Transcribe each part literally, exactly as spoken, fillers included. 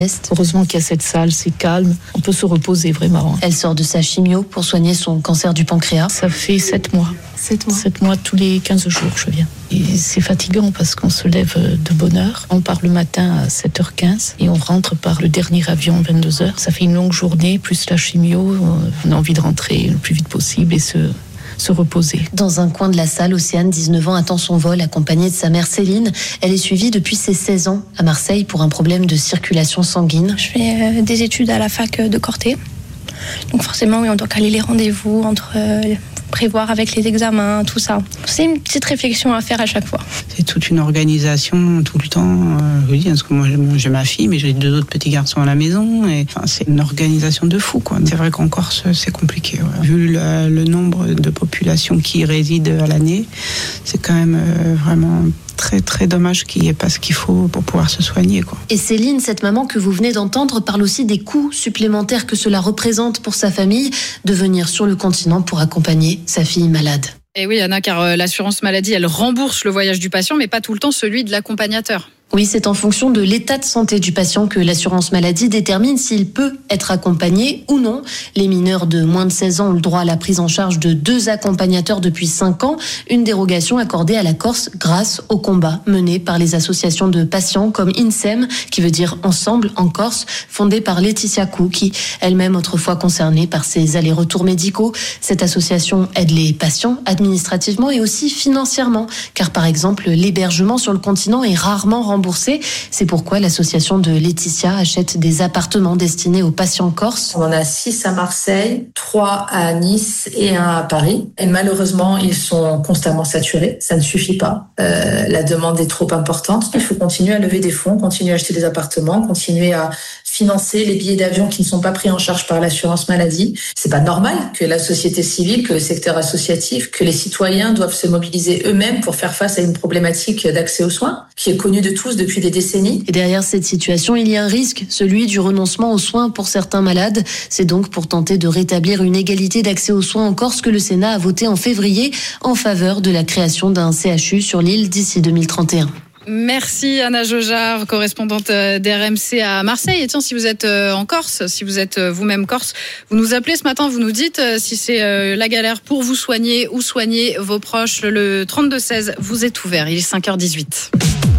Heureusement qu'il y a cette salle, c'est calme, on peut se reposer vraiment. Elle sort de sa chimio pour soigner son cancer du pancréas. Ça fait sept mois. Sept mois. Sept mois, tous les quinze jours, je viens. Et c'est fatigant parce qu'on se lève de bonne heure. On part le matin à sept heures quinze et on rentre par le dernier avion à vingt-deux heures. Ça fait une longue journée, plus la chimio. On a envie de rentrer le plus vite possible et se... se reposer. Dans un coin de la salle, Océane, dix-neuf ans, attend son vol accompagnée de sa mère Céline. Elle est suivie depuis ses seize ans à Marseille pour un problème de circulation sanguine. Je fais euh, des études à la fac de Corté. Donc forcément, oui, on doit caler les rendez-vous, entre euh, prévoir avec les examens, tout ça. C'est une petite réflexion à faire à chaque fois. C'est toute une organisation tout le temps. Euh, je vous dis, parce que moi j'ai ma fille, mais j'ai deux autres petits garçons à la maison. Et, enfin, c'est une organisation de fou, quoi. C'est vrai qu'en Corse, c'est compliqué. Ouais. Vu le, le nombre de populations qui y résident à l'année, c'est quand même euh, vraiment... très très dommage qu'il n'y ait pas ce qu'il faut pour pouvoir se soigner, quoi. Et Céline, cette maman que vous venez d'entendre, parle aussi des coûts supplémentaires que cela représente pour sa famille de venir sur le continent pour accompagner sa fille malade. Et oui, Anna, car euh, l'assurance maladie, elle rembourse le voyage du patient, mais pas tout le temps celui de l'accompagnateur. Oui, c'est en fonction de l'état de santé du patient que l'assurance maladie détermine s'il peut être accompagné ou non. Les mineurs de moins de seize ans ont le droit à la prise en charge de deux accompagnateurs depuis cinq ans, une dérogation accordée à la Corse grâce au combat mené par les associations de patients comme INSEM, qui veut dire Ensemble en Corse, fondée par Laetitia Cou, qui elle-même autrefois concernée par ces allers-retours médicaux. Cette association aide les patients administrativement et aussi financièrement, car par exemple l'hébergement sur le continent est rarement remboursé. C'est pourquoi l'association de Laetitia achète des appartements destinés aux patients corses. On en a six à Marseille, trois à Nice et un à Paris. Et malheureusement, ils sont constamment saturés. Ça ne suffit pas. Euh, la demande est trop importante. Il faut continuer à lever des fonds, continuer à acheter des appartements, continuer à financer les billets d'avion qui ne sont pas pris en charge par l'assurance maladie. C'est pas normal que la société civile, que le secteur associatif, que les citoyens doivent se mobiliser eux-mêmes pour faire face à une problématique d'accès aux soins qui est connue de tous depuis des décennies. Et derrière cette situation, il y a un risque, celui du renoncement aux soins pour certains malades. C'est donc pour tenter de rétablir une égalité d'accès aux soins en Corse que le Sénat a voté en février en faveur de la création d'un C H U sur l'île d'ici deux mille trente et un. Merci Anna Jaujard, correspondante d'R M C à Marseille. Et tiens, si vous êtes en Corse, si vous êtes vous-même corse, vous nous appelez ce matin, vous nous dites si c'est la galère pour vous soigner ou soigner vos proches. Le trente-deux seize vous est ouvert, il est cinq heures dix-huit.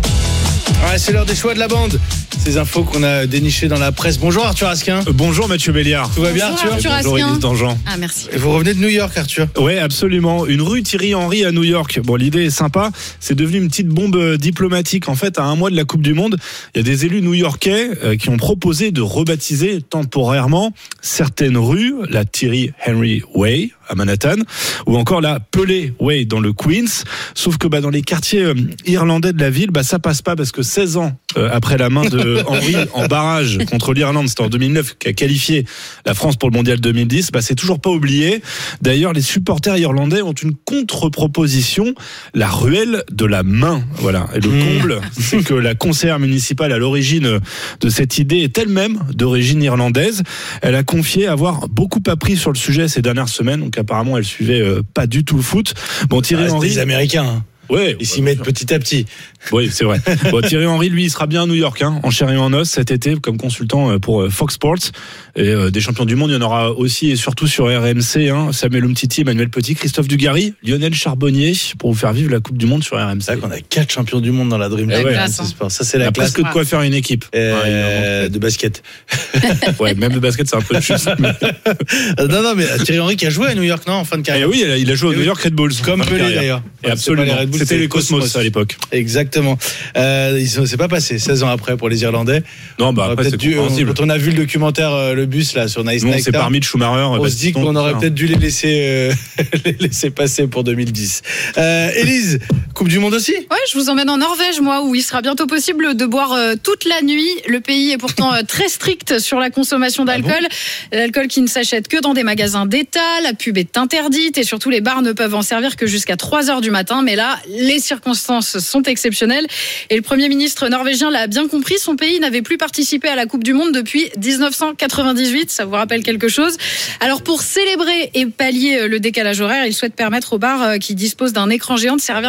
Ouais, c'est l'heure des choix de la bande. Ces infos qu'on a dénichées dans la presse. Bonjour Arthur Asquin. Euh, bonjour Mathieu Béliard. Tout va bien Bonjour, Arthur, Arthur Bonjour Asquin. Élise Dangean. Ah merci. Et vous revenez de New York Arthur. Ouais, absolument. Une rue Thierry Henry à New York. Bon, l'idée est sympa. C'est devenu une petite bombe diplomatique. En fait, à un mois de la Coupe du Monde, il y a des élus new-yorkais euh, qui ont proposé de rebaptiser temporairement certaines rues, la Thierry Henry Way à Manhattan, ou encore la Pelé Way dans le Queens. Sauf que bah, dans les quartiers euh, irlandais de la ville, bah, ça passe pas parce que seize ans euh, après la main de Henry en barrage contre l'Irlande, c'était en deux mille neuf, qui a qualifié la France pour le mondial deux mille dix, bah, c'est toujours pas oublié. D'ailleurs, les supporters irlandais ont une contre-proposition, la ruelle de la main. Voilà. Et le comble, c'est que la conseillère municipale à l'origine de cette idée est elle-même d'origine irlandaise. Elle a confié avoir beaucoup appris sur le sujet ces dernières semaines, donc apparemment elle suivait euh, pas du tout le foot. Bon, Thierry ah, Henry, les Américains. Hein. Ouais, ils s'y ouais, mettent petit à petit. Oui, c'est vrai. Bon, Thierry Henry, lui, il sera bien à New York, hein, en chair et en os cet été, comme consultant pour Fox Sports. Et euh, des champions du monde, il y en aura aussi et surtout sur R M C. Hein, Samuel Umtiti, Emmanuel Petit, Christophe Dugarry, Lionel Charbonnier, pour vous faire vivre la Coupe du Monde sur R M C. C'est vrai qu'on a quatre champions du monde dans la Dream Team. Ouais, classe, hein. Ça, c'est la il y a classe. presque de quoi faire une équipe. Euh, ouais, de basket. Ouais, même de basket, c'est un peu juste. Mais... non, non, mais Thierry Henry qui a joué à New York, non, en fin de carrière. Et oui, il a joué au New York Red Bulls. Comme Pelé d'ailleurs. Et absolument. Les Bulls, c'était les Cosmos, Cosmos à l'époque. Exactement. Euh, il s'est pas passé seize ans après pour les Irlandais. Non, bah après, c'est dû, compréhensible. Quand on a vu le documentaire euh, Le Bus là sur Nice Night, c'est parmi de Schumacher. On se dit qu'on aurait peut-être dû les laisser, euh, les laisser passer pour deux mille dix. Euh, Élise, Coupe du Monde aussi ? Ouais, je vous emmène en Norvège, moi, où il sera bientôt possible de boire euh, toute la nuit. Le pays est pourtant euh, très strict sur la consommation d'alcool. Ah bon ? L'alcool qui ne s'achète que dans des magasins d'État. La pub est interdite et surtout les bars ne peuvent en servir que jusqu'à trois heures du matin. Mais là, les circonstances sont exceptionnelles. Et le Premier ministre norvégien l'a bien compris. Son pays n'avait plus participé à la Coupe du Monde depuis dix-neuf cent quatre-vingt-dix-huit. Ça vous rappelle quelque chose ? Alors pour célébrer et pallier le décalage horaire, il souhaite permettre aux bars qui disposent d'un écran géant de servir de l'alcool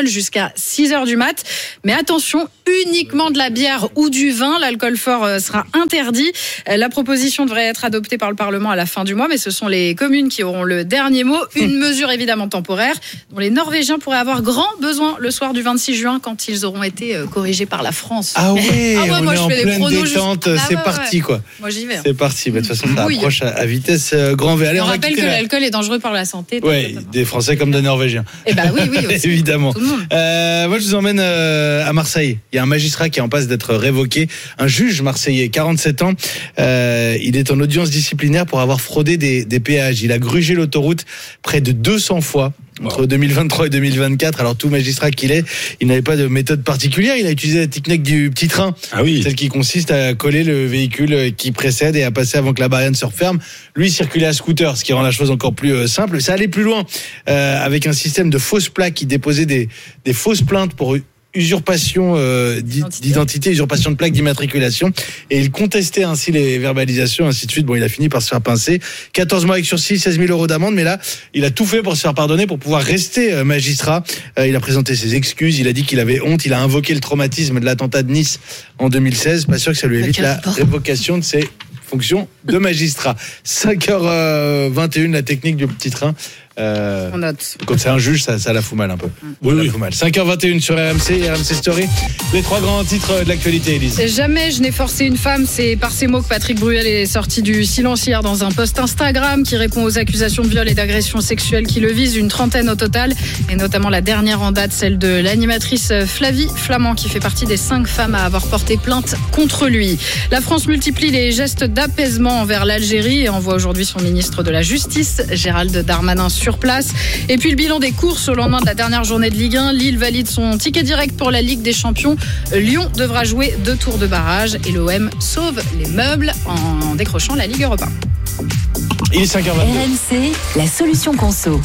d'alcool jusqu'à six heures du mat. Mais attention, uniquement de la bière ou du vin. L'alcool fort sera interdit. La proposition devrait être adoptée par le Parlement à la fin du mois, mais ce sont les communes qui auront le dernier mot. Une mesure évidemment temporaire, dont les Norvégiens pourraient avoir grand besoin le soir du vingt-six juin, quand ils auront été corrigés par la France. Ah ouais, ah ouais on moi, est je en fais pleine pronos détente, juste... ah c'est ouais, parti ouais. quoi. Moi j'y vais. C'est parti, bah, de toute façon ça Bouille. approche à, à vitesse euh, grand V. Allez, on, on rappelle que la... l'alcool est dangereux pour la santé. Oui, des Français comme des Norvégiens. Eh bah oui, oui, aussi. Évidemment. Tout le monde. Euh, moi je vous emmène euh, à Marseille. Il y a un magistrat qui est en passe d'être révoqué, un juge marseillais, quarante-sept ans. Euh, il est en audience disciplinaire pour avoir fraudé des, des péages. Il a grugé l'autoroute près de deux cents fois. Entre deux mille vingt-trois et deux mille vingt-quatre, alors tout magistrat qu'il est, il n'avait pas de méthode particulière, il a utilisé la technique du petit train, ah oui. celle qui consiste à coller le véhicule qui précède et à passer avant que la barrière ne se referme. Lui, il circulait à scooter, ce qui rend la chose encore plus simple. Ça allait plus loin, euh, avec un système de fausses plaques. Il déposait des, des fausses plaintes pour usurpation euh, d'identité, usurpation de plaque d'immatriculation, et il contestait ainsi les verbalisations, ainsi de suite. Bon, il a fini par se faire pincer. quatorze mois avec sursis, seize mille euros d'amende, mais là, il a tout fait pour se faire pardonner, pour pouvoir rester euh, magistrat. Euh, il a présenté ses excuses, il a dit qu'il avait honte, il a invoqué le traumatisme de l'attentat de Nice en deux mille seize. Pas sûr que ça lui évite la révocation de ses fonctions de magistrat. cinq heures vingt et une, la technique du petit train. Euh, On note. Comme c'est un juge, ça, ça la fout mal un peu. Oui, oui. Fout mal. cinq heures vingt et une sur R M C, R M C Story. Les trois grands titres de l'actualité, Élise. Jamais je n'ai forcé une femme. C'est par ces mots que Patrick Bruel est sorti du silence hier dans un post Instagram qui répond aux accusations de viol et d'agression sexuelle qui le visent, une trentaine au total, et notamment la dernière en date, celle de l'animatrice Flavie Flamand, qui fait partie des cinq femmes à avoir porté plainte contre lui. La France multiplie les gestes d'apaisement envers l'Algérie et envoie aujourd'hui son ministre de la Justice, Gérald Darmanin, sur place. Et puis le bilan des courses au lendemain de la dernière journée de Ligue un. Lille valide son ticket direct pour la Ligue des Champions. Lyon devra jouer deux tours de barrage et l'O M sauve les meubles en décrochant la Ligue Europa. Il est cinq heures vingt-deux. R M C, la solution conso.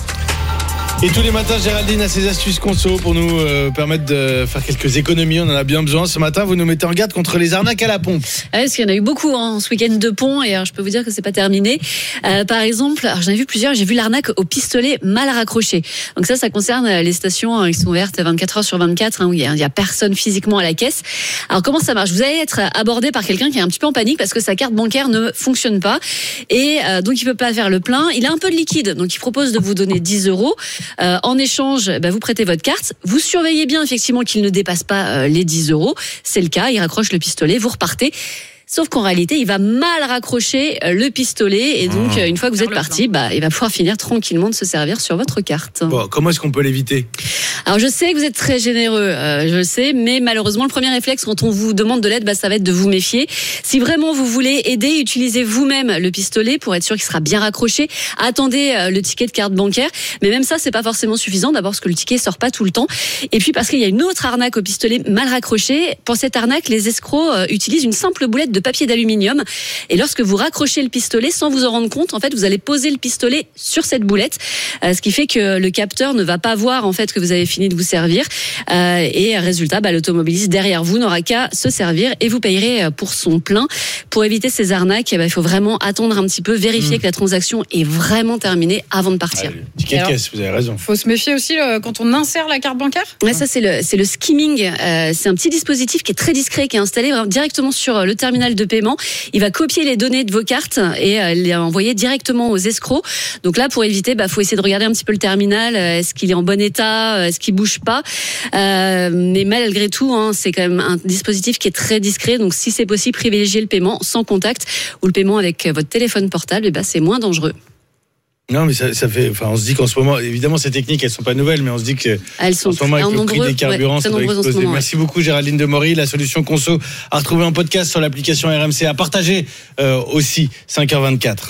Et tous les matins, Géraldine a ses astuces conso pour nous euh, permettre de faire quelques économies. On en a bien besoin. Ce matin, vous nous mettez en garde contre les arnaques à la pompe. Ah, parce qu'il y en a eu beaucoup hein, ce week-end de pont, et alors, je peux vous dire que c'est pas terminé. Euh, par exemple, alors, j'en ai vu plusieurs. J'ai vu l'arnaque au pistolet mal raccroché. Donc ça, ça concerne les stations hein, qui sont ouvertes vingt-quatre heures sur vingt-quatre, hein, où il y, a, il y a personne physiquement à la caisse. Alors comment ça marche ? Vous allez être abordé par quelqu'un qui est un petit peu en panique parce que sa carte bancaire ne fonctionne pas, et euh, donc il peut pas faire le plein. Il a un peu de liquide, donc il propose de vous donner dix euros. Euh, en échange, bah, vous prêtez votre carte. Vous surveillez bien effectivement qu'il ne dépasse pas euh, les dix euros. C'est le cas. Il raccroche le pistolet. Vous repartez. Sauf qu'en réalité, il va mal raccrocher le pistolet, et donc une fois que vous êtes parti, bah, il va pouvoir finir tranquillement de se servir sur votre carte. Bon, comment est-ce qu'on peut l'éviter ? Alors je sais que vous êtes très généreux, euh, je le sais, mais malheureusement le premier réflexe quand on vous demande de l'aide, bah, ça va être de vous méfier. Si vraiment vous voulez aider, utilisez vous-même le pistolet pour être sûr qu'il sera bien raccroché. Attendez euh, le ticket de carte bancaire, mais même ça c'est pas forcément suffisant. D'abord parce que le ticket sort pas tout le temps, et puis parce qu'il y a une autre arnaque au pistolet mal raccroché. Pour cette arnaque, les escrocs euh, utilisent une simple boulette de papier d'aluminium, et lorsque vous raccrochez le pistolet sans vous en rendre compte, en fait vous allez poser le pistolet sur cette boulette, euh, ce qui fait que le capteur ne va pas voir en fait que vous avez fini de vous servir, euh, et résultat bah, l'automobiliste derrière vous n'aura qu'à se servir et vous payerez pour son plein. Pour éviter ces arnaques, bah, il faut vraiment attendre un petit peu, vérifier mmh. que la transaction est vraiment terminée avant de partir. Allez, ticket de caisse, vous avez raison. Faut se méfier aussi euh, quand on insère la carte bancaire. Ouais, ça c'est le c'est le skimming. Euh, c'est un petit dispositif qui est très discret, qui est installé directement sur le terminal de paiement. Il va copier les données de vos cartes et euh, les envoyer directement aux escrocs. Donc là, pour éviter, bah faut essayer de regarder un petit peu le terminal. Euh, est-ce qu'il est en bon état ? Est-ce qu'il bouge pas ? euh, Mais malgré tout, hein, c'est quand même un dispositif qui est très discret. Donc si c'est possible, privilégiez le paiement sans contact ou le paiement avec votre téléphone portable. Et bah c'est moins dangereux. Non, mais ça, ça fait. Enfin, on se dit qu'en ce moment, évidemment, ces techniques, elles sont pas nouvelles, mais on se dit que elles sont en ce moment, avec le prix des carburants, ouais, ça doit exploser. Moment, Merci ouais. beaucoup, Géraldine Demory. La solution conso à retrouver en podcast sur l'application R M C, à partager euh, aussi. cinq heures vingt-quatre.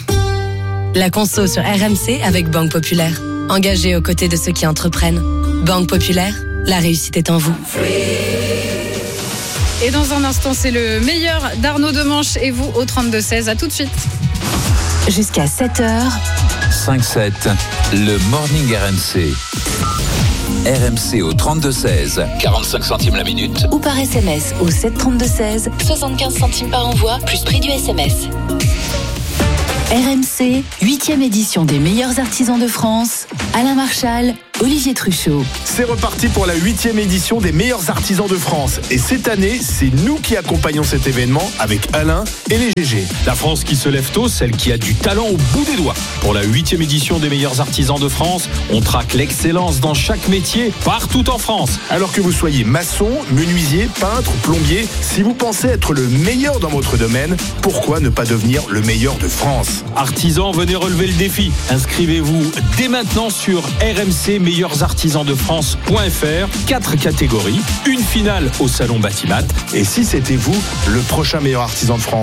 La conso sur R M C avec Banque Populaire. Engagée aux côtés de ceux qui entreprennent. Banque Populaire, la réussite est en vous. Et dans un instant, c'est le meilleur d'Arnaud Demanche et vous au trente-deux seize. À tout de suite. Jusqu'à sept heures. cinq sept, le Morning R M C. R M C au trente-deux seize, quarante-cinq centimes la minute. Ou par S M S au sept trente-deux seize, soixante-quinze centimes par envoi, plus prix du S M S. R M C, huitième édition des meilleurs artisans de France. Alain Marchal, Olivier Truchot. C'est reparti pour la huitième édition des meilleurs artisans de France. Et cette année, c'est nous qui accompagnons cet événement avec Alain et les G G. La France qui se lève tôt, celle qui a du talent au bout des doigts. Pour la huitième édition des meilleurs artisans de France, on traque l'excellence dans chaque métier, partout en France. Alors que vous soyez maçon, menuisier, peintre, plombier, si vous pensez être le meilleur dans votre domaine, pourquoi ne pas devenir le meilleur de France ? Artisans, venez relever le défi. Inscrivez-vous dès maintenant sur R M C meilleurs artisans de France point F R. Quatre catégories, une finale au salon Batimat. Et si c'était vous, le prochain meilleur artisan de France ?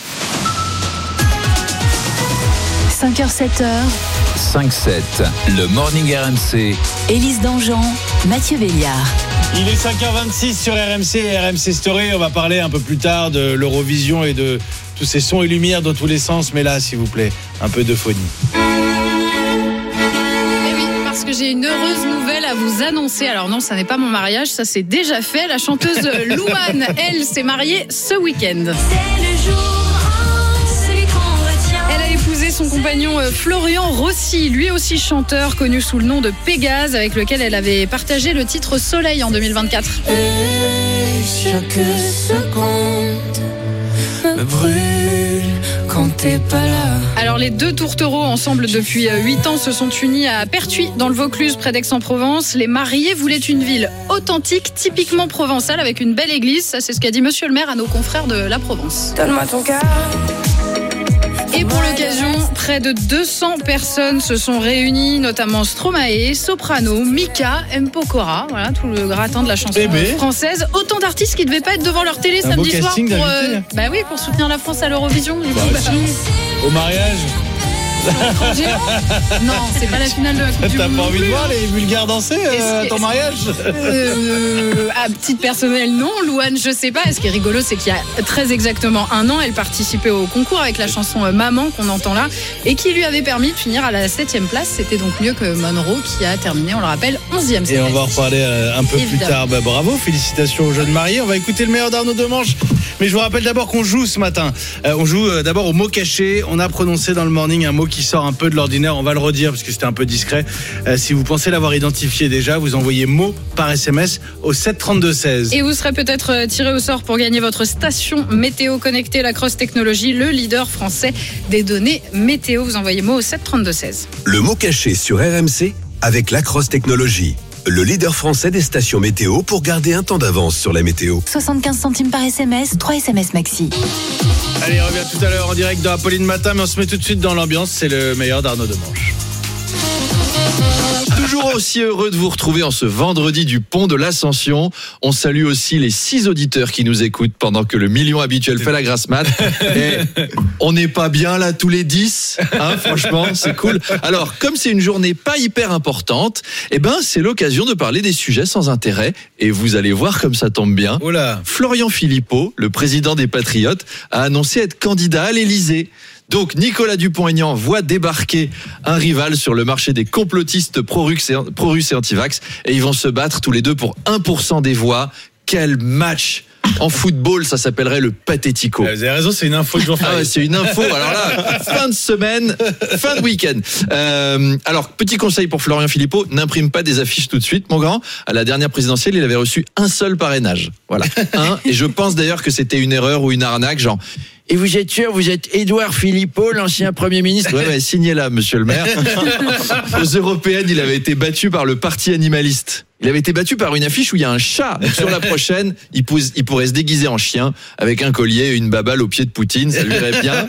cinq heures sept heures. cinq sept, le Morning R M C. Élise Dangean, Mathieu Béliard. Il est cinq heures vingt-six sur R M C et R M C Story. On va parler un peu plus tard de l'Eurovision et de tous ces sons et lumières dans tous les sens. Mais là, s'il vous plaît, un peu d'euphonie. Parce que j'ai une heureuse nouvelle à vous annoncer. Alors non, ça n'est pas mon mariage, ça c'est déjà fait. La chanteuse Louane, elle, s'est mariée ce week-end. C'est le jour, celui qu'on retient. Elle a épousé son compagnon Florian Rossi, lui aussi chanteur, connu sous le nom de Pégase, avec lequel elle avait partagé le titre Soleil en deux mille vingt-quatre. Et chaque seconde me brûle quand t'es pas là. Alors les deux tourtereaux, ensemble depuis huit ans, se sont unis à Pertuis, dans le Vaucluse, près d'Aix-en-Provence. Les mariés voulaient une ville authentique, typiquement provençale, avec une belle église. Ça, c'est ce qu'a dit monsieur le maire à nos confrères de la Provence. Donne-moi ton cœur. Et pour l'occasion, près de deux cents personnes se sont réunies, notamment Stromae, Soprano, Mika, M. Pokora, voilà, tout le gratin de la chanson Bébé. française. Autant d'artistes qui ne devaient pas être devant leur télé Un samedi beau soir pour, casting euh, bah oui, pour soutenir la France à l'Eurovision. Du coup, Bah, bah, si. Au mariage. non, c'est pas la finale de la Coupe du T'as Monde. pas envie de non voir plus. les vulgaires danser euh, à ton mariage Euh, à titre personnel, non. Louane, je sais pas. Et ce qui est rigolo, c'est qu'il y a très exactement un an, elle participait au concours avec la chanson euh, Maman qu'on entend là et qui lui avait permis de finir à la septième place. C'était donc mieux que Monroe qui a terminé, on le rappelle, onzième. Et on va en reparler euh, un peu Évidemment. plus tard. Bah, bravo, félicitations aux jeunes mariés. On va écouter le meilleur d'Arnaud Demanche. Mais je vous rappelle d'abord qu'on joue ce matin. Euh, on joue euh, d'abord au mot caché. On a prononcé dans le morning un mot qui sort un peu de l'ordinaire. On va le redire parce que c'était un peu discret. Euh, si vous pensez l'avoir identifié déjà, vous envoyez mot par S M S au sept trente-deux seize. Et vous serez peut-être tiré au sort pour gagner votre station météo connectée, la Cross Technologie, le leader français des données météo. Vous envoyez mot au sept trente-deux seize. Le mot caché sur R M C avec la Cross Technologie, le leader français des stations météo pour garder un temps d'avance sur la météo. soixante-quinze centimes par S M S, trois S M S maxi. Allez, on revient tout à l'heure en direct dans Apolline Matin, mais on se met tout de suite dans l'ambiance. C'est le meilleur d'Arnaud Demanche. Toujours aussi heureux de vous retrouver en ce vendredi du pont de l'Ascension. On salue aussi les six auditeurs qui nous écoutent pendant que le million habituel fait la grasse mat. Et on n'est pas bien là tous les dix, hein, franchement, c'est cool. Alors, comme c'est une journée pas hyper importante, eh ben, c'est l'occasion de parler des sujets sans intérêt. Et vous allez voir comme ça tombe bien. Oula. Florian Philippot, le président des Patriotes, a annoncé être candidat à l'Élysée. Donc Nicolas Dupont-Aignan voit débarquer un rival sur le marché des complotistes pro-russes et, pro-russes et anti-vax et ils vont se battre tous les deux pour un pour cent des voix. Quel match! En football, ça s'appellerait le Pathético. Vous avez raison, c'est une info de jour Ah ouais, c'est une info. Alors là, fin de semaine, fin de week-end. Euh, alors, petit conseil pour Florian Philippot, n'imprime pas des affiches tout de suite, mon grand. À la dernière présidentielle, il avait reçu un seul parrainage. Voilà, un. Et je pense d'ailleurs que c'était une erreur ou une arnaque, genre... Et vous êtes sûr, vous êtes Édouard Philippot, l'ancien Premier ministre? Ouais, ouais, signez là, monsieur le maire. Aux européennes, il avait été battu par le parti animaliste. Il avait été battu par une affiche où il y a un chat. Donc sur la prochaine, il, pose, il pourrait se déguiser en chien avec un collier et une babale au pied de Poutine. Ça lui irait bien.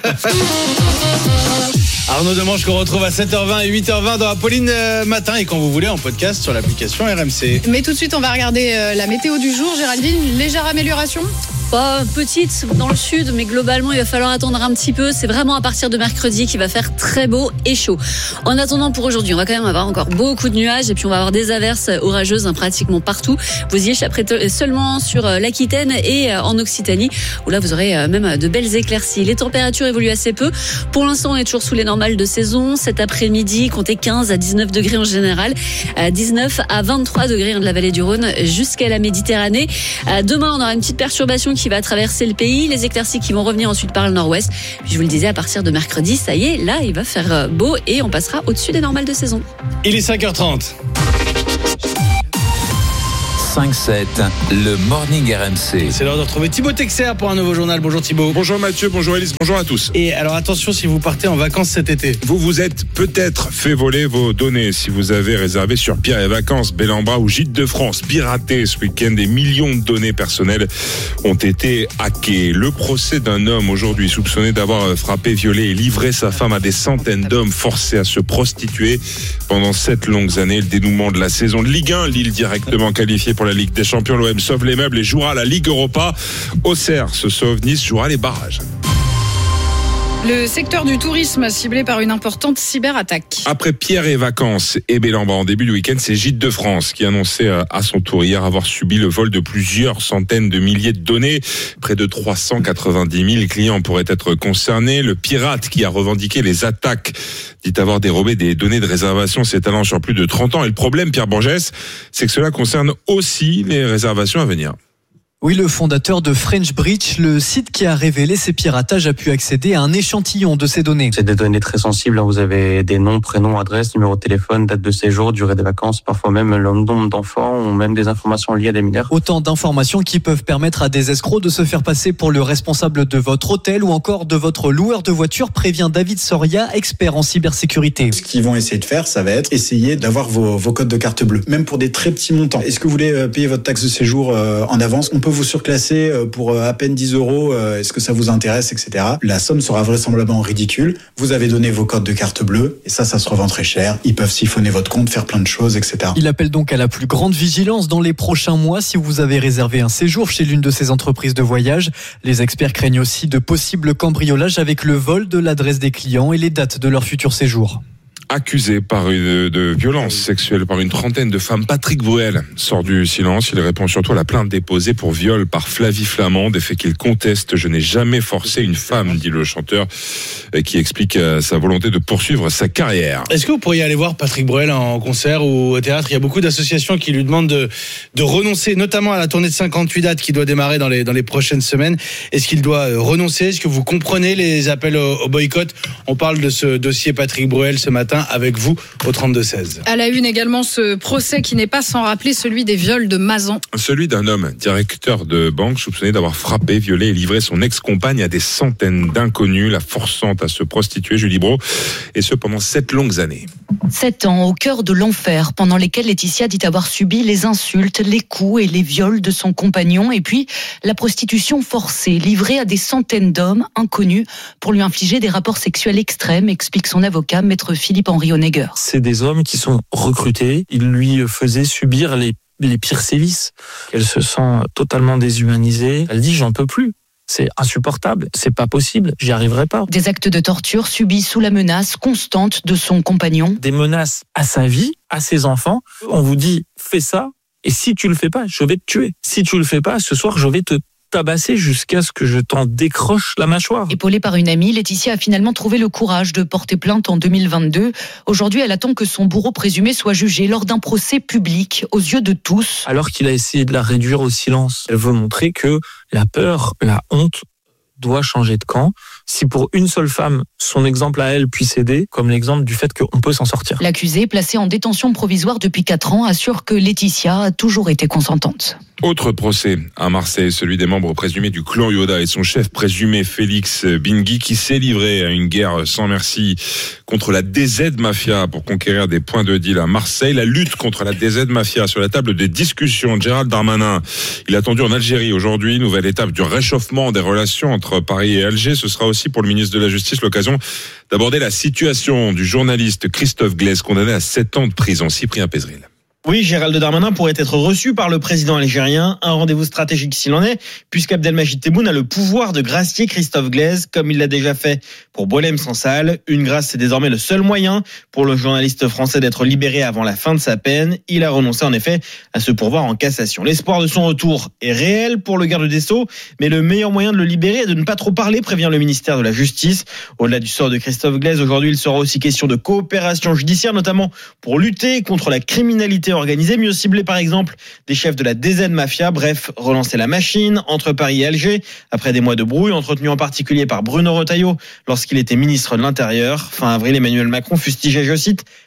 Arnaud Demanche qu'on retrouve à sept heures vingt et huit heures vingt dans Apolline Matin et quand vous voulez en podcast sur l'application R M C. Mais tout de suite, on va regarder euh, la météo du jour. Géraldine, légère amélioration? Pas petite dans le sud, mais globalement, il va falloir attendre un petit peu. C'est vraiment à partir de mercredi qu'il va faire très beau et chaud. En attendant pour aujourd'hui, on va quand même avoir encore beaucoup de nuages et puis on va avoir des averses orageuses hein, pratiquement partout. Vous y échapperez seulement sur l'Aquitaine et en Occitanie, où là, vous aurez même de belles éclaircies. Les températures évoluent assez peu. Pour l'instant, on est toujours sous les normales de saison. Cet après-midi, comptez quinze à dix-neuf degrés en général, dix-neuf à vingt-trois degrés de la vallée du Rhône jusqu'à la Méditerranée. Demain, on aura une petite perturbation qui va traverser le pays, les éclaircies qui vont revenir ensuite par le nord-ouest. Puis je vous le disais, à partir de mercredi, ça y est, là, il va faire beau et on passera au-dessus des normales de saison. Il est cinq heures trente. cinq sept, le Morning R M C. C'est l'heure de retrouver Thibaut Texer pour un nouveau journal. Bonjour Thibaut. Bonjour Mathieu, bonjour Elise, bonjour à tous. Et alors attention si vous partez en vacances cet été. Vous vous êtes peut-être fait voler vos données si vous avez réservé sur Pierre et Vacances, Bel-en-Bras ou Gîtes de France. Piraté ce week-end, des millions de données personnelles ont été hackées. Le procès d'un homme aujourd'hui soupçonné d'avoir frappé, violé et livré sa femme à des centaines d'hommes forcés à se prostituer pendant sept longues années. Le dénouement de la saison de Ligue un, Lille directement qualifié pour la Ligue des Champions. L'O M sauve les meubles et jouera la Ligue Europa. Auxerre se sauve, Nice jouera les barrages. Le secteur du tourisme ciblé par une importante cyberattaque. Après Pierre et Vacances et Bel-en-Bras en début de week-end, c'est Gîtes de France qui annonçait à son tour hier avoir subi le vol de plusieurs centaines de milliers de données. Près de trois cent quatre-vingt-dix mille clients pourraient être concernés. Le pirate qui a revendiqué les attaques dit avoir dérobé des données de réservation s'étalant sur plus de trente ans. Et le problème, Pierre Borges, c'est que cela concerne aussi les réservations à venir. Oui, le fondateur de French Bridge, le site qui a révélé ces piratages, a pu accéder à un échantillon de ces données. C'est des données très sensibles. Vous avez des noms, prénoms, adresses, numéro de téléphone, date de séjour, durée des vacances, parfois même le nombre d'enfants ou même des informations liées à des mineurs. Autant d'informations qui peuvent permettre à des escrocs de se faire passer pour le responsable de votre hôtel ou encore de votre loueur de voiture, prévient David Soria, expert en cybersécurité. Ce qu'ils vont essayer de faire, ça va être essayer d'avoir vos, vos codes de carte bleue, même pour des très petits montants. Est-ce que vous voulez payer votre taxe de séjour en avance ? On peut vous surclasser pour à peine dix euros, est-ce que ça vous intéresse, et cetera. La somme sera vraisemblablement ridicule. Vous avez donné vos codes de carte bleue, et ça, ça se revend très cher. Ils peuvent siphonner votre compte, faire plein de choses, et cetera. Il appelle donc à la plus grande vigilance dans les prochains mois si vous avez réservé un séjour chez l'une de ces entreprises de voyage. Les experts craignent aussi de possibles cambriolages avec le vol de l'adresse des clients et les dates de leur futur séjour. Accusé par une, de violence sexuelle par une trentaine de femmes, Patrick Bruel sort du silence. Il répond surtout à la plainte déposée pour viol par Flavie Flamand, des faits qu'il conteste. Je n'ai jamais forcé une femme, dit le chanteur, qui explique sa volonté de poursuivre sa carrière. Est-ce que vous pourriez aller voir Patrick Bruel en concert ou au théâtre ? Il y a beaucoup d'associations qui lui demandent de, de renoncer, notamment à la tournée de cinquante-huit dates qui doit démarrer dans les, dans les prochaines semaines. Est-ce qu'il doit renoncer ? Est-ce que vous comprenez les appels au, au boycott ? On parle de ce dossier Patrick Bruel ce matin avec vous au trente-deux seize. À la une également, ce procès qui n'est pas sans rappeler celui des viols de Mazan. Celui d'un homme, directeur de banque, soupçonné d'avoir frappé, violé et livré son ex-compagne à des centaines d'inconnus, la forçant à se prostituer, Julie Bro, et ce pendant sept longues années. Sept ans au cœur de l'enfer, pendant lesquels Laetitia dit avoir subi les insultes, les coups et les viols de son compagnon, et puis la prostitution forcée, livrée à des centaines d'hommes inconnus pour lui infliger des rapports sexuels extrêmes, explique son avocat, maître Philippe-Henri Honegger. C'est des hommes qui sont recrutés, ils lui faisaient subir les, les pires sévices. Elle se sent totalement déshumanisée, elle dit j'en peux plus. C'est insupportable, c'est pas possible, j'y arriverai pas. Des actes de torture subis sous la menace constante de son compagnon. Des menaces à sa vie, à ses enfants. On vous dit, fais ça, et si tu le fais pas, je vais te tuer. Si tu le fais pas, ce soir, je vais te tabasser jusqu'à ce que je t'en décroche la mâchoire. Épaulée par une amie, Laetitia a finalement trouvé le courage de porter plainte en deux mille vingt-deux. Aujourd'hui, elle attend que son bourreau présumé soit jugé lors d'un procès public aux yeux de tous. Alors qu'il a essayé de la réduire au silence, elle veut montrer que la peur, la honte doit changer de camp. Si pour une seule femme, son exemple à elle puisse aider, comme l'exemple du fait qu'on peut s'en sortir. L'accusée, placée en détention provisoire depuis quatre ans, assure que Laetitia a toujours été consentante. Autre procès à Marseille, celui des membres présumés du clan Yoda et son chef présumé Félix Bingui qui s'est livré à une guerre sans merci contre la D Z Mafia pour conquérir des points de deal à Marseille. La lutte contre la D Z Mafia sur la table des discussions. Gérald Darmanin, il est attendu en Algérie aujourd'hui, nouvelle étape du réchauffement des relations entre Paris et Alger. Ce sera aussi pour le ministre de la Justice l'occasion d'aborder la situation du journaliste Christophe Glaise, condamné à sept ans de prison. Cyprien Pézeril. Oui, Gérald Darmanin pourrait être reçu par le président algérien, un rendez-vous stratégique s'il en est, puisqu'Abdelmajid Tebboune a le pouvoir de gracier Christophe Glaise, comme il l'a déjà fait pour Boualem Sansal. Une grâce, c'est désormais le seul moyen pour le journaliste français d'être libéré avant la fin de sa peine. Il a renoncé en effet à se pourvoir en cassation. L'espoir de son retour est réel pour le garde des Sceaux, mais le meilleur moyen de le libérer est de ne pas trop parler, prévient le ministère de la Justice. Au-delà du sort de Christophe Glaise, aujourd'hui, il sera aussi question de coopération judiciaire, notamment pour lutter contre la criminalité organisée, mieux cibler par exemple des chefs de la D Z Mafia, bref, relancer la machine entre Paris et Alger, après des mois de brouille, entretenus en particulier par Bruno Retailleau lorsqu'il était ministre de l'Intérieur. Fin avril, Emmanuel Macron fustigeait, je cite,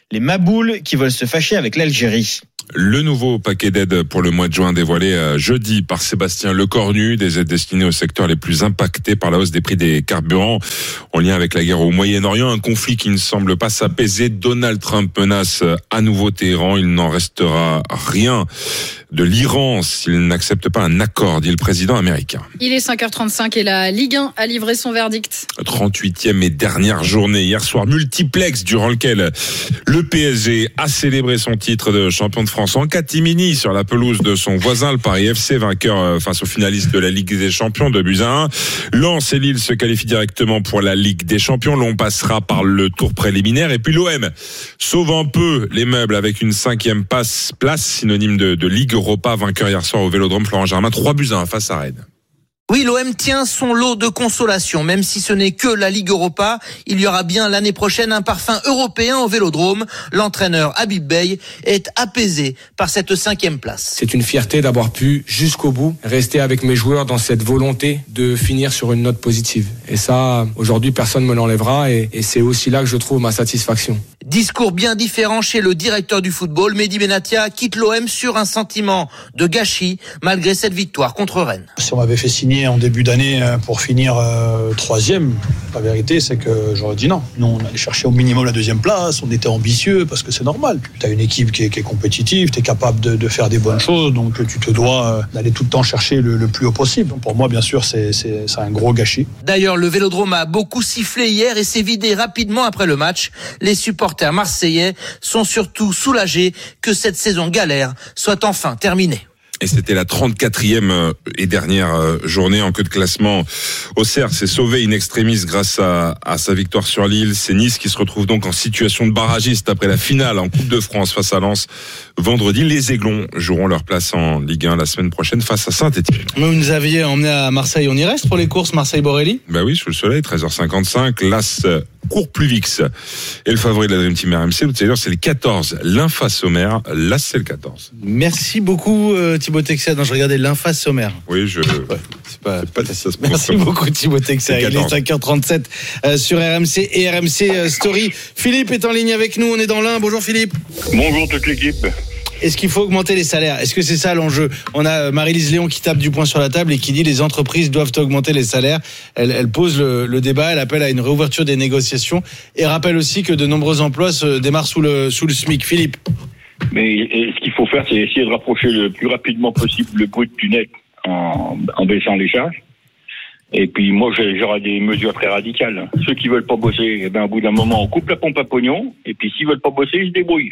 les Maboules qui veulent se fâcher avec l'Algérie. Le nouveau paquet d'aides pour le mois de juin dévoilé jeudi par Sébastien Lecornu, des aides destinées aux secteurs les plus impactés par la hausse des prix des carburants en lien avec la guerre au Moyen-Orient, un conflit qui ne semble pas s'apaiser. Donald Trump menace à nouveau Téhéran, il n'en restera rien de l'Iran s'il n'accepte pas un accord, dit le président américain. Il est cinq heures trente-cinq et la Ligue un a livré son verdict. trente-huitième et dernière journée hier soir, multiplex durant lequel le P S G a célébré son titre de champion de France en catimini sur la pelouse de son voisin, le Paris F C, vainqueur face aux finalistes de la Ligue des Champions de buts à un. Lens et Lille se qualifient directement pour la Ligue des Champions. L'on passera par le tour préliminaire. Et puis l'O M sauve un peu les meubles avec une cinquième passe, place, synonyme de, de Ligue Europa, vainqueur hier soir au Vélodrome Florent Germain, trois buts à un face à Rennes. Oui, l'O M tient son lot de consolation, même si ce n'est que la Ligue Europa. Il y aura bien l'année prochaine un parfum européen au Vélodrome. L'entraîneur Habib Beye est apaisé par cette cinquième place. C'est une fierté d'avoir pu, jusqu'au bout, rester avec mes joueurs dans cette volonté de finir sur une note positive. Et ça, aujourd'hui, personne ne me l'enlèvera et, et c'est aussi là que je trouve ma satisfaction. Discours bien différent chez le directeur du football. Mehdi Benatia quitte l'O M sur un sentiment de gâchis malgré cette victoire contre Rennes. Si on m'avait fait signer en début d'année pour finir euh, troisième, la vérité c'est que j'aurais dit non. Nous on allait chercher au minimum la deuxième place, on était ambitieux parce que c'est normal. Tu as une équipe qui est, qui est compétitive, tu es capable de, de faire des bonnes choses, donc tu te dois euh, d'aller tout le temps chercher le, le plus haut possible. Donc, pour moi bien sûr c'est, c'est, c'est un gros gâchis. D'ailleurs le Vélodrome a beaucoup sifflé hier et s'est vidé rapidement après le match. Les supporters marseillais sont surtout soulagés que cette saison galère soit enfin terminée. Et c'était la trente-quatrième et dernière journée en queue de classement. Auxerre s'est sauvé in extremis grâce à, à sa victoire sur Lille. C'est Nice qui se retrouve donc en situation de barragiste après la finale en Coupe de France face à Lens. Vendredi, les Aiglons joueront leur place en Ligue un la semaine prochaine face à Saint-Étienne. Vous nous aviez emmené à Marseille, on y reste pour les courses Marseille-Borelli ? Bah oui, sous le soleil, treize heures cinquante-cinq, l'As court plus vix. Et le favori de la Dream Team R M C, tout à l'heure, c'est le quatorze, l'Infa-Sommaire. Là, c'est le quatorze. Merci beaucoup, euh, Thibaut Texer. Non, je regardais l'Infa-Sommaire. Oui, je... Ouais, c'est pas... c'est pas ça se Merci beaucoup, Thibaut Texer. Il est cinq heures trente-sept euh, sur R M C et R M C euh, Story. Philippe est en ligne avec nous. On est dans l'Ain. Bonjour, Philippe. Bonjour, toute l'équipe. Est-ce qu'il faut augmenter les salaires ? Est-ce que c'est ça l'enjeu ? On a Marie-Lise Léon qui tape du poing sur la table et qui dit les entreprises doivent augmenter les salaires. Elle, elle pose le, le débat, elle appelle à une réouverture des négociations et rappelle aussi que de nombreux emplois se démarrent sous le, sous le SMIC. Philippe ? Mais ce qu'il faut faire, c'est essayer de rapprocher le plus rapidement possible le brut du net en, en baissant les charges. Et puis moi, j'aurai des mesures très radicales. Ceux qui veulent pas bosser, eh ben, au bout d'un moment, on coupe la pompe à pognon. Et puis s'ils veulent pas bosser, ils se débrouillent.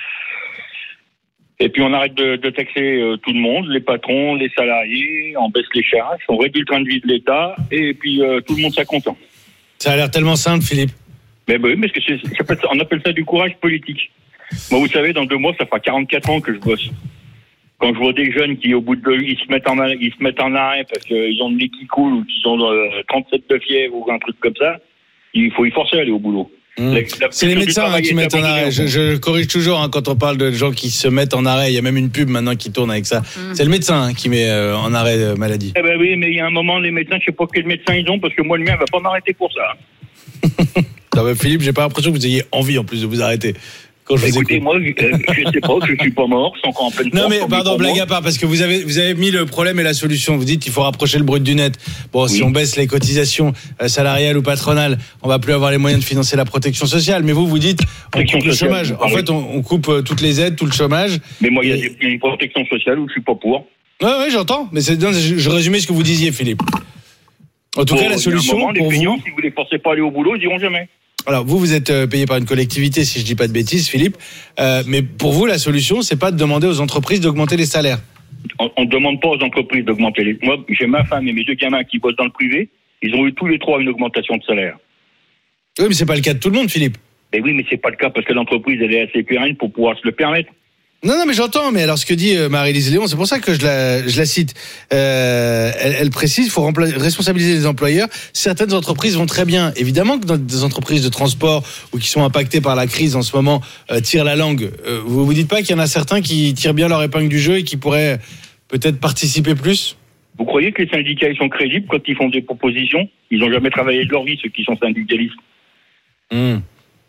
Et puis on arrête de, de taxer euh, tout le monde, les patrons, les salariés, on baisse les charges, on réduit le train de vie de l'État, et puis euh, tout le monde sera content. Ça a l'air tellement simple, Philippe. Mais ben oui, parce que c'est, c'est, on appelle ça du courage politique. Moi, vous savez, dans deux mois, ça fera quarante-quatre ans que je bosse. Quand je vois des jeunes qui, au bout de deux, ils se mettent en arrêt, ils se mettent en arrêt parce qu'ils ont le nez qui coule ou qu'ils ont euh, trente-sept de fièvre ou un truc comme ça, il faut y forcer à aller au boulot. Mmh. La, la c'est les médecins hein, qui mettent en arrêt. Je, je corrige toujours hein, quand on parle de gens qui se mettent en arrêt. Il y a même une pub maintenant qui tourne avec ça. Mmh. C'est le médecin hein, qui met euh, en arrêt euh, maladie. Eh ben oui, mais il y a un moment, les médecins, je sais pas quel médecin ils ont parce que moi, le mien, va pas m'arrêter pour ça. Non, mais Philippe, j'ai pas l'impression que vous ayez envie en plus de vous arrêter. Quand je Écoutez, moi, je, euh, je sais pas, je suis pas mort, je suis encore en pleine forme. Non, mais pardon, blague à part, parce que vous avez, vous avez mis le problème et la solution. Vous dites qu'il faut rapprocher le brut du net. Bon, oui. Si on baisse les cotisations euh, salariales ou patronales, on va plus avoir les moyens de financer la protection sociale. Mais vous, vous dites, on coupe le chômage. En fait, on, on coupe euh, toutes les aides, tout le chômage. Mais moi, il et... y a une protection sociale où je suis pas pour. Ouais, ouais, j'entends. Mais c'est, non, je, je résumais ce que vous disiez, Philippe. En tout bon, cas, la solution. Moment, pour les payants, vous... si vous les forcez pas à aller au boulot, ils iront jamais. Alors vous, vous êtes payé par une collectivité, si je dis pas de bêtises, Philippe. Euh, mais pour vous, la solution, c'est pas de demander aux entreprises d'augmenter les salaires. On ne demande pas aux entreprises d'augmenter les. Moi, j'ai ma femme et mes deux gamins qui bossent dans le privé. Ils ont eu tous les trois une augmentation de salaire. Oui, mais c'est pas le cas de tout le monde, Philippe. Mais oui, mais c'est pas le cas parce que l'entreprise elle est assez pérenne pour pouvoir se le permettre. Non, non, mais j'entends. Mais alors, ce que dit Marie-Lise Léon, c'est pour ça que je la, je la cite. Euh, elle, elle précise, il faut rempla- responsabiliser les employeurs. Certaines entreprises vont très bien. Évidemment que dans des entreprises de transport ou qui sont impactées par la crise en ce moment euh, tirent la langue. Euh, vous vous dites pas qu'il y en a certains qui tirent bien leur épingle du jeu et qui pourraient peut-être participer plus ? Vous croyez que les syndicats ils sont crédibles quand ils font des propositions ? Ils n'ont jamais travaillé de leur vie, ceux qui sont syndicalistes. Mmh.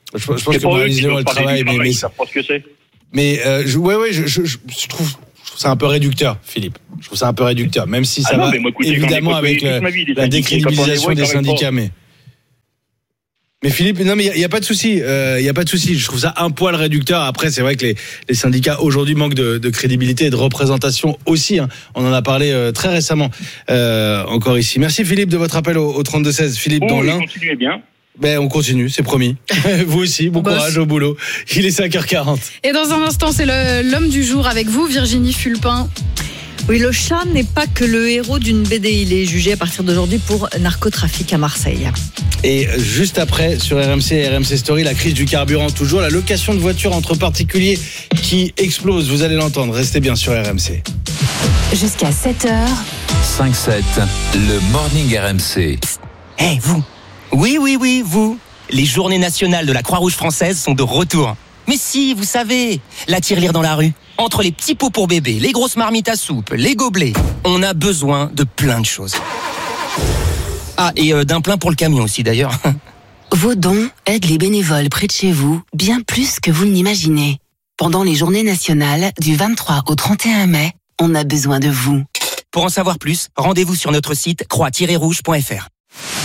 Je, je pense que moralisez-moi le travail, mais, mais, ils savent pas ce que c'est. mais euh, je, ouais, ouais, je, je, je trouve, je trouve ça un peu réducteur, Philippe. Je trouve ça un peu réducteur, même si ça Ah non, va mais moi, écoutez, évidemment j'en ai avec côtoyé la, toute ma vie, des la syndiqués. décrédibilisation Quand on les des voit, ils syndicats, arrivent mais. Mais Philippe, non mais il y, y a pas de souci, il euh, y a pas de souci. Je trouve ça un poil réducteur. Après, c'est vrai que les, les syndicats aujourd'hui manquent de, de crédibilité et de représentation aussi. Hein. On en a parlé euh, très récemment euh, encore ici. Merci Philippe de votre appel au, au trente-deux seize. Philippe Bon, dans l'Ain. continuez bien. Ben on continue, c'est promis. Vous aussi, bon Boss. courage au boulot. Il est cinq heures quarante. Et dans un instant, c'est le- l'homme du jour avec vous, Virginie Fulpin. Oui, le chat n'est pas que le héros d'une B D. Il est jugé à partir d'aujourd'hui pour narcotrafic à Marseille. Et juste après, sur R M C et R M C Story, la crise du carburant toujours, la location de voitures entre particuliers qui explose. Vous allez l'entendre, restez bien sur R M C. Jusqu'à sept heures. cinq sept, le Morning R M C. Eh, vous Oui, oui, oui, vous Les journées nationales de la Croix-Rouge française sont de retour. Mais si, vous savez, la tirelire dans la rue, entre les petits pots pour bébé, les grosses marmites à soupe, les gobelets, on a besoin de plein de choses. Ah, et euh, d'un plein pour le camion aussi d'ailleurs. Vos dons aident les bénévoles près de chez vous bien plus que vous ne l'imaginez. Pendant les journées nationales du vingt-trois au trente et un mai, on a besoin de vous. Pour en savoir plus, rendez-vous sur notre site croix tiret rouge point f r.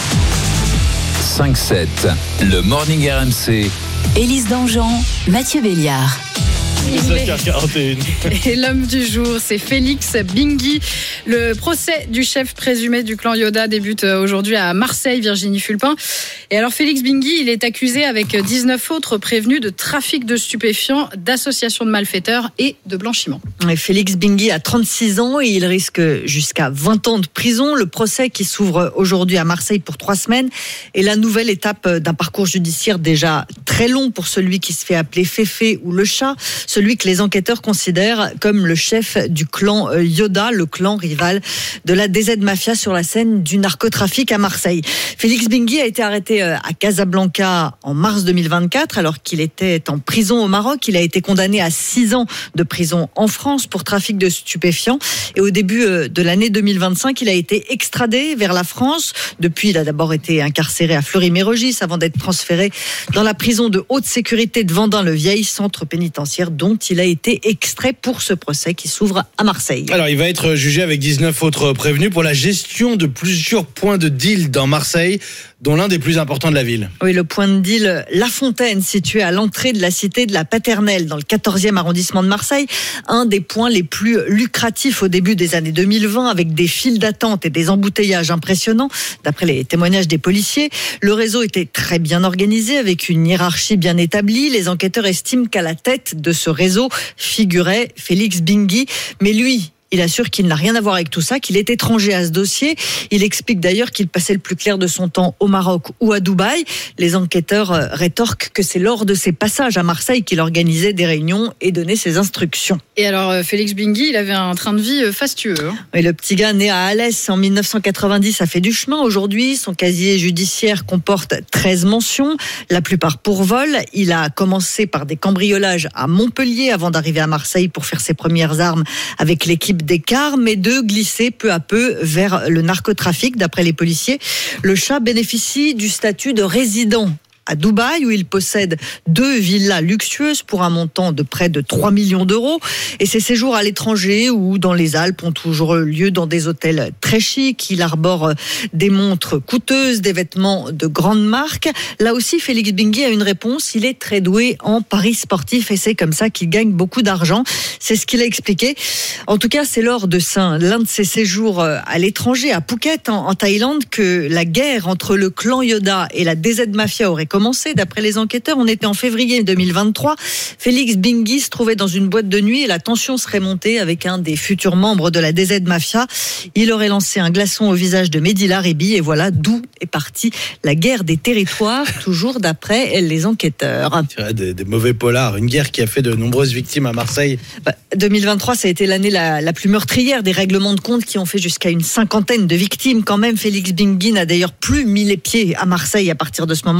cinq sept, le Morning R M C. Élise Dangean, Mathieu Béliard. cinq heures quarante et une. Et l'homme du jour, c'est Félix Bingui. Le procès du chef présumé du clan Yoda débute aujourd'hui à Marseille, Virginie Fulpin. Et alors Félix Bingui, il est accusé avec dix-neuf autres prévenus de trafic de stupéfiants, d'association de malfaiteurs et de blanchiment. Et Félix Bingui a trente-six ans et il risque jusqu'à vingt ans de prison. Le procès qui s'ouvre aujourd'hui à Marseille pour trois semaines est la nouvelle étape d'un parcours judiciaire déjà très long pour celui qui se fait appeler Féfé ou le chat, celui que les enquêteurs considèrent comme le chef du clan Yoda, le clan rival de la D Z Mafia sur la scène du narcotrafic à Marseille. Félix Bingui a été arrêté à Casablanca en mars deux mille vingt-quatre alors qu'il était en prison au Maroc. Il a été condamné à six ans de prison en France pour trafic de stupéfiants. Et au début de l'année deux mille vingt-cinq, il a été extradé vers la France. Depuis, il a d'abord été incarcéré à Fleury-Mérogis avant d'être transféré dans la prison de haute sécurité de Vendin-le-Vieil, centre pénitentiaire dont il a été extrait pour ce procès qui s'ouvre à Marseille. Alors, il va être jugé avec dix-neuf autres prévenus pour la gestion de plusieurs points de deal dans Marseille, dont l'un des plus importants de la ville. Oui, le point de deal La Fontaine, situé à l'entrée de la cité de la Paternelle, dans le quatorzième arrondissement de Marseille, un des points les plus lucratifs au début des années deux mille vingt, avec des files d'attente et des embouteillages impressionnants, d'après les témoignages des policiers. Le réseau était très bien organisé, avec une hiérarchie bien établie. Les enquêteurs estiment qu'à la tête de ce réseau figurait Félix Bingui, mais lui, il assure qu'il n'a rien à voir avec tout ça, qu'il est étranger à ce dossier. Il explique d'ailleurs qu'il passait le plus clair de son temps au Maroc ou à Dubaï. Les enquêteurs rétorquent que c'est lors de ses passages à Marseille qu'il organisait des réunions et donnait ses instructions. Et alors Félix Bingui, il avait un train de vie fastueux. Hein. Et le petit gars né à Alès en mille neuf cent quatre-vingt-dix a fait du chemin. Aujourd'hui, son casier judiciaire comporte treize mentions, la plupart pour vol. Il a commencé par des cambriolages à Montpellier avant d'arriver à Marseille pour faire ses premières armes avec l'équipe d'écart, mais de glisser peu à peu vers le narcotrafic, d'après les policiers. Le chat bénéficie du statut de résident à Dubaï, où il possède deux villas luxueuses pour un montant de près de trois millions d'euros. Et ses séjours à l'étranger ou dans les Alpes ont toujours lieu dans des hôtels très chics. Il arbore des montres coûteuses, des vêtements de grande marque. Là aussi, Félix Bingui a une réponse. Il est très doué en paris sportifs et c'est comme ça qu'il gagne beaucoup d'argent. C'est ce qu'il a expliqué. En tout cas, c'est lors de l'un de ses séjours à l'étranger, à Phuket, en, en Thaïlande, que la guerre entre le clan Yoda et la D Z Mafia aurait commencé. D'après les enquêteurs, on était en février deux mille vingt-trois. Félix Bingui se trouvait dans une boîte de nuit et la tension serait montée avec un des futurs membres de la D Z Mafia. Il aurait lancé un glaçon au visage de Mehdi Laribi et voilà d'où est partie la guerre des territoires, toujours d'après les enquêteurs. Des, des mauvais polars, une guerre qui a fait de nombreuses victimes à Marseille. Bah, deux mille vingt-trois, ça a été l'année la, la plus meurtrière, des règlements de compte qui ont fait jusqu'à une cinquantaine de victimes. Quand même, Félix Bingui n'a d'ailleurs plus mis les pieds à Marseille à partir de ce moment-là.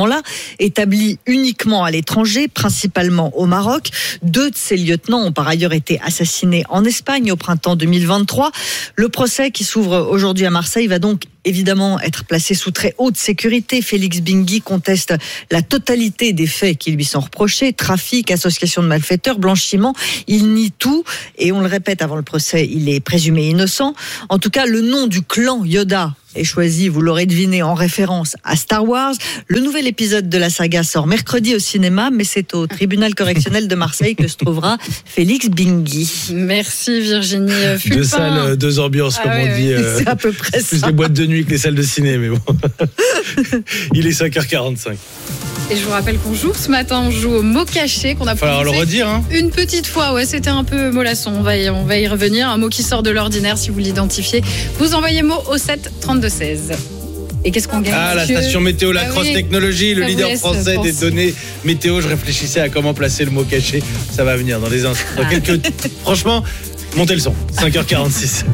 établi uniquement à l'étranger, principalement au Maroc. Deux de ses lieutenants ont par ailleurs été assassinés en Espagne au printemps deux mille vingt-trois. Le procès qui s'ouvre aujourd'hui à Marseille va donc évidemment être placé sous très haute sécurité. Félix Bingui conteste la totalité des faits qui lui sont reprochés, trafic, association de malfaiteurs, blanchiment. Il nie tout et on le répète avant le procès, il est présumé innocent. En tout cas, le nom du clan Yoda est choisi, vous l'aurez deviné, en référence à Star Wars. Le nouvel épisode de la saga sort mercredi au cinéma, mais c'est au tribunal correctionnel de Marseille que se trouvera Félix Bingui. Merci Virginie Fulpin. Deux salles, deux ambiances, Ah comme ouais, on dit. ouais. euh, C'est à peu près plus ça. les boîtes de nuit que les salles de ciné, mais bon. Il est cinq heures quarante-cinq. Et je vous rappelle qu'on joue ce matin, on joue au mot caché qu'on a Falloir prononcé le redire, hein. une petite fois. Ouais, c'était un peu mollasson. On va y, on va y revenir. Un mot qui sort de l'ordinaire si vous l'identifiez. Vous envoyez mot au sept trente-deux seize. Et qu'est-ce qu'on gagne Ah, la monsieur station météo, la Ah Cross oui, Technologie, le ça vous leader laisse français des penser. données météo. Je réfléchissais à comment placer le mot caché. Ça va venir dans les instants. Dans quelques... Franchement, montez le son. cinq heures quarante-six.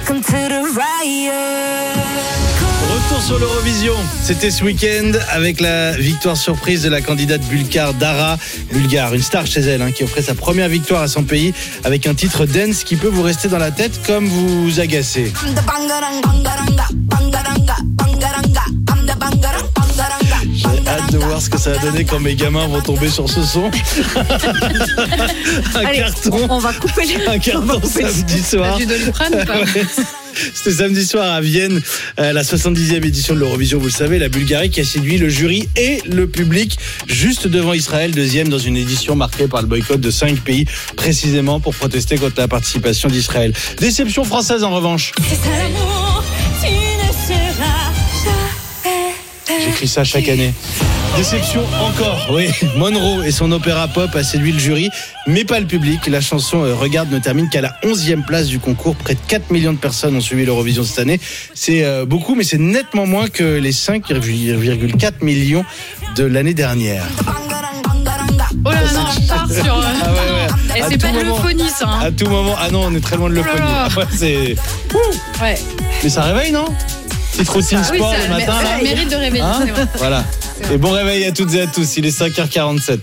Retour sur l'Eurovision. C'était ce week-end avec la victoire surprise de la candidate bulgare Dara. Bulgare, une star chez elle, hein, qui offrait sa première victoire à son pays avec un titre dance qui peut vous rester dans la tête comme vous agacer. J'ai hâte de voir ce que ça va donner quand mes gamins vont tomber sur ce son. un Allez, carton. on va couper les... Un carton samedi soir. T'as du Doliprane ou pas Ouais. C'était samedi soir à Vienne, euh, la soixante-dixième édition de l'Eurovision, vous le savez, la Bulgarie qui a séduit le jury et le public, juste devant Israël, deuxième dans une édition marquée par le boycott de cinq pays, précisément pour protester contre la participation d'Israël. Déception française en revanche. J'écris ça chaque année. Déception encore, oui. Monroe et son opéra pop a séduit le jury, mais pas le public. La chanson euh, Regarde ne termine qu'à la onzième place du concours. Près de quatre millions de personnes ont suivi l'Eurovision cette année. C'est euh, beaucoup, mais c'est nettement moins que les cinq virgule quatre millions de l'année dernière. Oh là là, non, on part sur. euh, Ah ouais, ouais. Et À c'est tout pas de moment. l'euphonie, ça. hein. À tout moment, ah non, on est très loin de Oh là l'euphonie. là. Ouais, c'est... Ouais. Mais ça réveille, non? Petite routine Ah oui, sport ça le matin, mé- là. ça mérite de réveiller, Hein c'est vrai. Voilà. Et bon réveil à toutes et à tous. Il est cinq heures quarante-sept.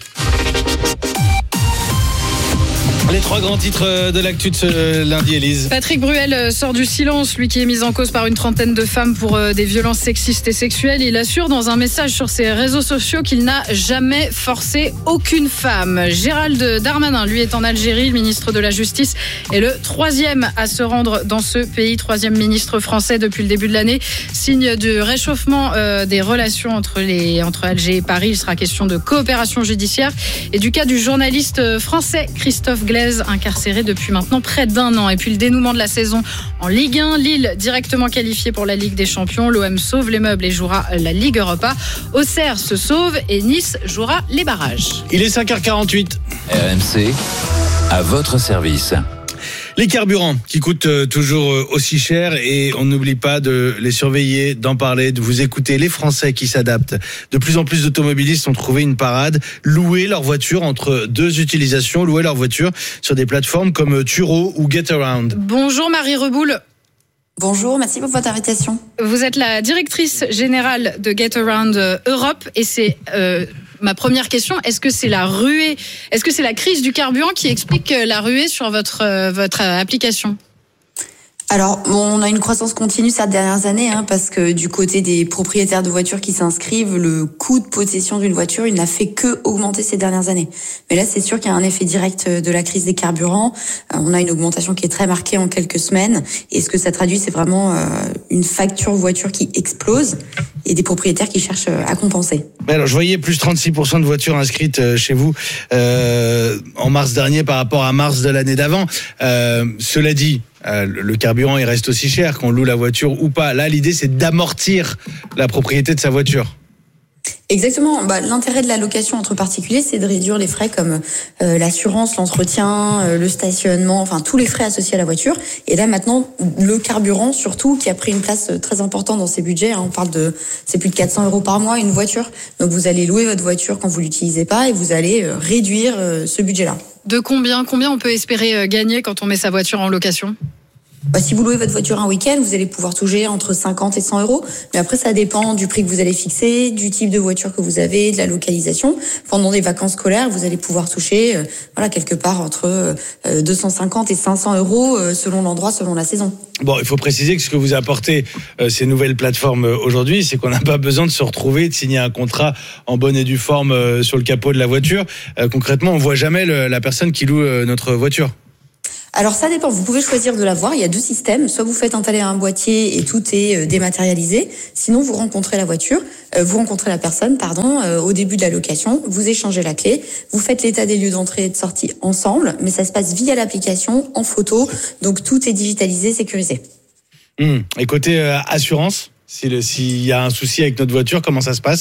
Les trois grands titres de l'actu de ce lundi, Élise. Patrick Bruel sort du silence, lui qui est mis en cause par une trentaine de femmes pour des violences sexistes et sexuelles. Il assure dans un message sur ses réseaux sociaux qu'il n'a jamais forcé aucune femme. Gérald Darmanin, lui, est en Algérie. Le ministre de la Justice est le troisième à se rendre dans ce pays, troisième ministre français depuis le début de l'année. Signe du réchauffement euh, des relations entre, les, entre Alger et Paris. Il sera question de coopération judiciaire et du cas du journaliste français Christophe Glaise, incarcéré depuis maintenant près d'un an. Et puis le dénouement de la saison en Ligue un, Lille directement qualifié pour la Ligue des Champions, l'O M sauve les meubles et jouera la Ligue Europa, Auxerre se sauve et Nice jouera les barrages. Il est cinq heures quarante-huit. R M C, à votre service. Les carburants qui coûtent toujours aussi cher et on n'oublie pas de les surveiller, d'en parler, de vous écouter. Les Français qui s'adaptent. De plus en plus d'automobilistes ont trouvé une parade, louer leur voiture entre deux utilisations, louer leur voiture sur des plateformes comme Turo ou Getaround. Bonjour Marie Reboul. Bonjour, merci pour votre invitation. Vous êtes la directrice générale de Getaround Europe et c'est euh, ma première question. Est-ce que c'est la ruée, est-ce que c'est la crise du carburant qui explique la ruée sur votre euh, votre application ? Alors, bon, on a une croissance continue ces dernières années, hein, parce que du côté des propriétaires de voitures qui s'inscrivent, le coût de possession d'une voiture, il n'a fait que augmenter ces dernières années. Mais là, c'est sûr qu'il y a un effet direct de la crise des carburants. Euh, on a une augmentation qui est très marquée en quelques semaines. Et ce que ça traduit, c'est vraiment euh, une facture voiture qui explose et des propriétaires qui cherchent à compenser. Alors, je voyais plus trente-six pour cent de voitures inscrites chez vous euh, en mars dernier par rapport à mars de l'année d'avant. Euh, cela dit, Euh, le carburant, il reste aussi cher qu'on loue la voiture ou pas. Là, l'idée, c'est d'amortir la propriété de sa voiture. Exactement. Bah, l'intérêt de la location entre particuliers, c'est de réduire les frais comme euh, l'assurance, l'entretien, euh, le stationnement, enfin tous les frais associés à la voiture. Et là maintenant, le carburant surtout, qui a pris une place très importante dans ces budgets. Hein, on parle de, c'est plus de quatre cents euros par mois une voiture. Donc vous allez louer votre voiture quand vous l'utilisez pas et vous allez euh, réduire euh, ce budget-là. De combien, combien on peut espérer gagner quand on met sa voiture en location ? Bah, si vous louez votre voiture un week-end, vous allez pouvoir toucher entre cinquante et cent euros. Mais après, ça dépend du prix que vous allez fixer, du type de voiture que vous avez, de la localisation. Pendant des vacances scolaires, vous allez pouvoir toucher, euh, voilà, quelque part entre euh, deux cent cinquante et cinq cents euros euh, selon l'endroit, selon la saison. Bon, il faut préciser que ce que vous apportez euh, ces nouvelles plateformes euh, aujourd'hui, c'est qu'on n'a pas besoin de se retrouver, de signer un contrat en bonne et due forme euh, sur le capot de la voiture. Euh, concrètement, on voit jamais le, la personne qui loue euh, notre voiture. Alors ça dépend, vous pouvez choisir de l'avoir, il y a deux systèmes, soit vous faites installer un boîtier et tout est dématérialisé, sinon vous rencontrez la voiture, euh, vous rencontrez la personne, pardon, euh, au début de la location, vous échangez la clé, vous faites l'état des lieux d'entrée et de sortie ensemble, mais ça se passe via l'application, en photo, donc tout est digitalisé, sécurisé. Mmh. Et côté euh, assurance, s'il si y a un souci avec notre voiture, comment ça se passe ?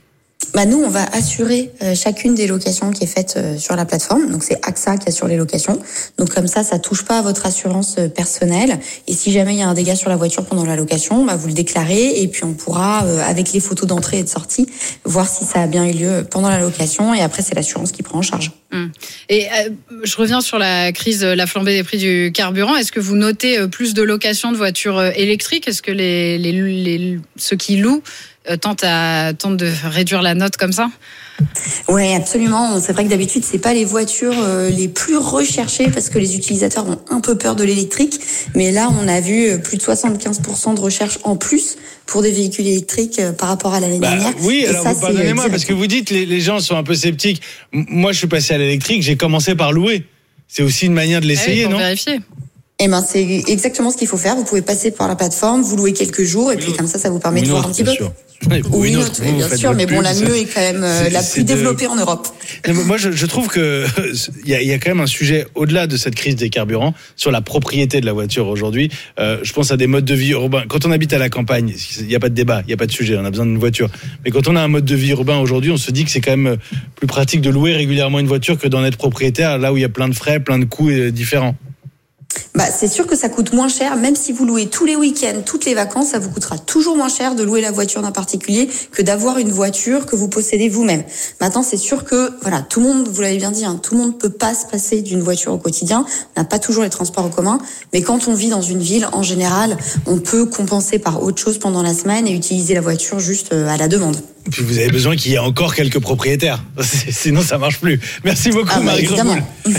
Bah nous, on va assurer euh, chacune des locations qui est faite euh, sur la plateforme. Donc c'est A X A qui assure les locations. Donc comme ça, ça touche pas à votre assurance euh, personnelle. Et si jamais il y a un dégât sur la voiture pendant la location, bah vous le déclarez et puis on pourra, euh, avec les photos d'entrée et de sortie, voir si ça a bien eu lieu pendant la location. Et après, c'est l'assurance qui prend en charge. Hum. Et euh, je reviens sur la crise, la flambée des prix du carburant. Est-ce que vous notez euh, plus de locations de voitures euh, électriques ? Est-ce que les, les, les ceux qui louent Euh, tente à tente de réduire la note comme ça? Ouais, absolument. C'est vrai que d'habitude, c'est pas les voitures euh, les plus recherchées parce que les utilisateurs ont un peu peur de l'électrique. Mais là, on a vu plus de soixante-quinze pour cent de recherche en plus pour des véhicules électriques euh, par rapport à l'année bah, dernière. Oui, et alors ça, vous pardonnez-moi parce que vous dites les, les gens sont un peu sceptiques. Moi, je suis passé à l'électrique, j'ai commencé par louer. C'est aussi une manière de l'essayer, ah oui, pour non? Vérifier. Eh ben, c'est exactement ce qu'il faut faire. Vous pouvez passer par la plateforme, vous louez quelques jours, et puis comme ça, ça vous permet de voir un petit peu. Ou une autre, oui, bien sûr, mais bon, la mieux est quand même euh, la plus développée en Europe. Moi, je, je trouve que il y a, y a quand même un sujet au-delà de cette crise des carburants sur la propriété de la voiture aujourd'hui. Euh, je pense à des modes de vie urbains. Quand on habite à la campagne, il n'y a pas de débat, il n'y a pas de sujet. On a besoin d'une voiture. Mais quand on a un mode de vie urbain aujourd'hui, on se dit que c'est quand même plus pratique de louer régulièrement une voiture que d'en être propriétaire, là où il y a plein de frais, plein de coûts différents. Bah, c'est sûr que ça coûte moins cher, même si vous louez tous les week-ends, toutes les vacances, ça vous coûtera toujours moins cher de louer la voiture d'un particulier que d'avoir une voiture que vous possédez vous-même. Maintenant, c'est sûr que, voilà, tout le monde, vous l'avez bien dit, hein, tout le monde peut pas se passer d'une voiture au quotidien. On n'a pas toujours les transports en commun. Mais quand on vit dans une ville, en général, on peut compenser par autre chose pendant la semaine et utiliser la voiture juste à la demande. Et puis vous avez besoin qu'il y ait encore quelques propriétaires. Sinon, ça marche plus. Merci beaucoup, ah bah, Marie évidemment.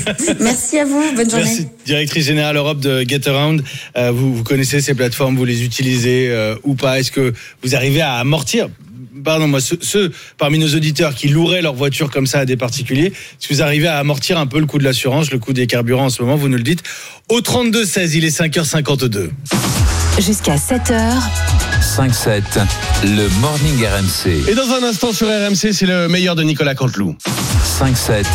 Merci à vous. Bonne journée. Merci. Directrice générale Europe de Getaround. Euh, vous, vous connaissez ces plateformes, vous les utilisez euh, ou pas? Est-ce que vous arrivez à amortir, pardon, moi, ceux, ceux parmi nos auditeurs qui loueraient leur voiture comme ça à des particuliers, est-ce que vous arrivez à amortir un peu le coût de l'assurance, le coût des carburants en ce moment? Vous nous le dites. Au trente-deux seize, il est cinq heures cinquante-deux. Jusqu'à sept heures. cinq sept, le Morning R M C. Et dans un instant sur R M C, c'est le meilleur de Nicolas Canteloup. cinq sept,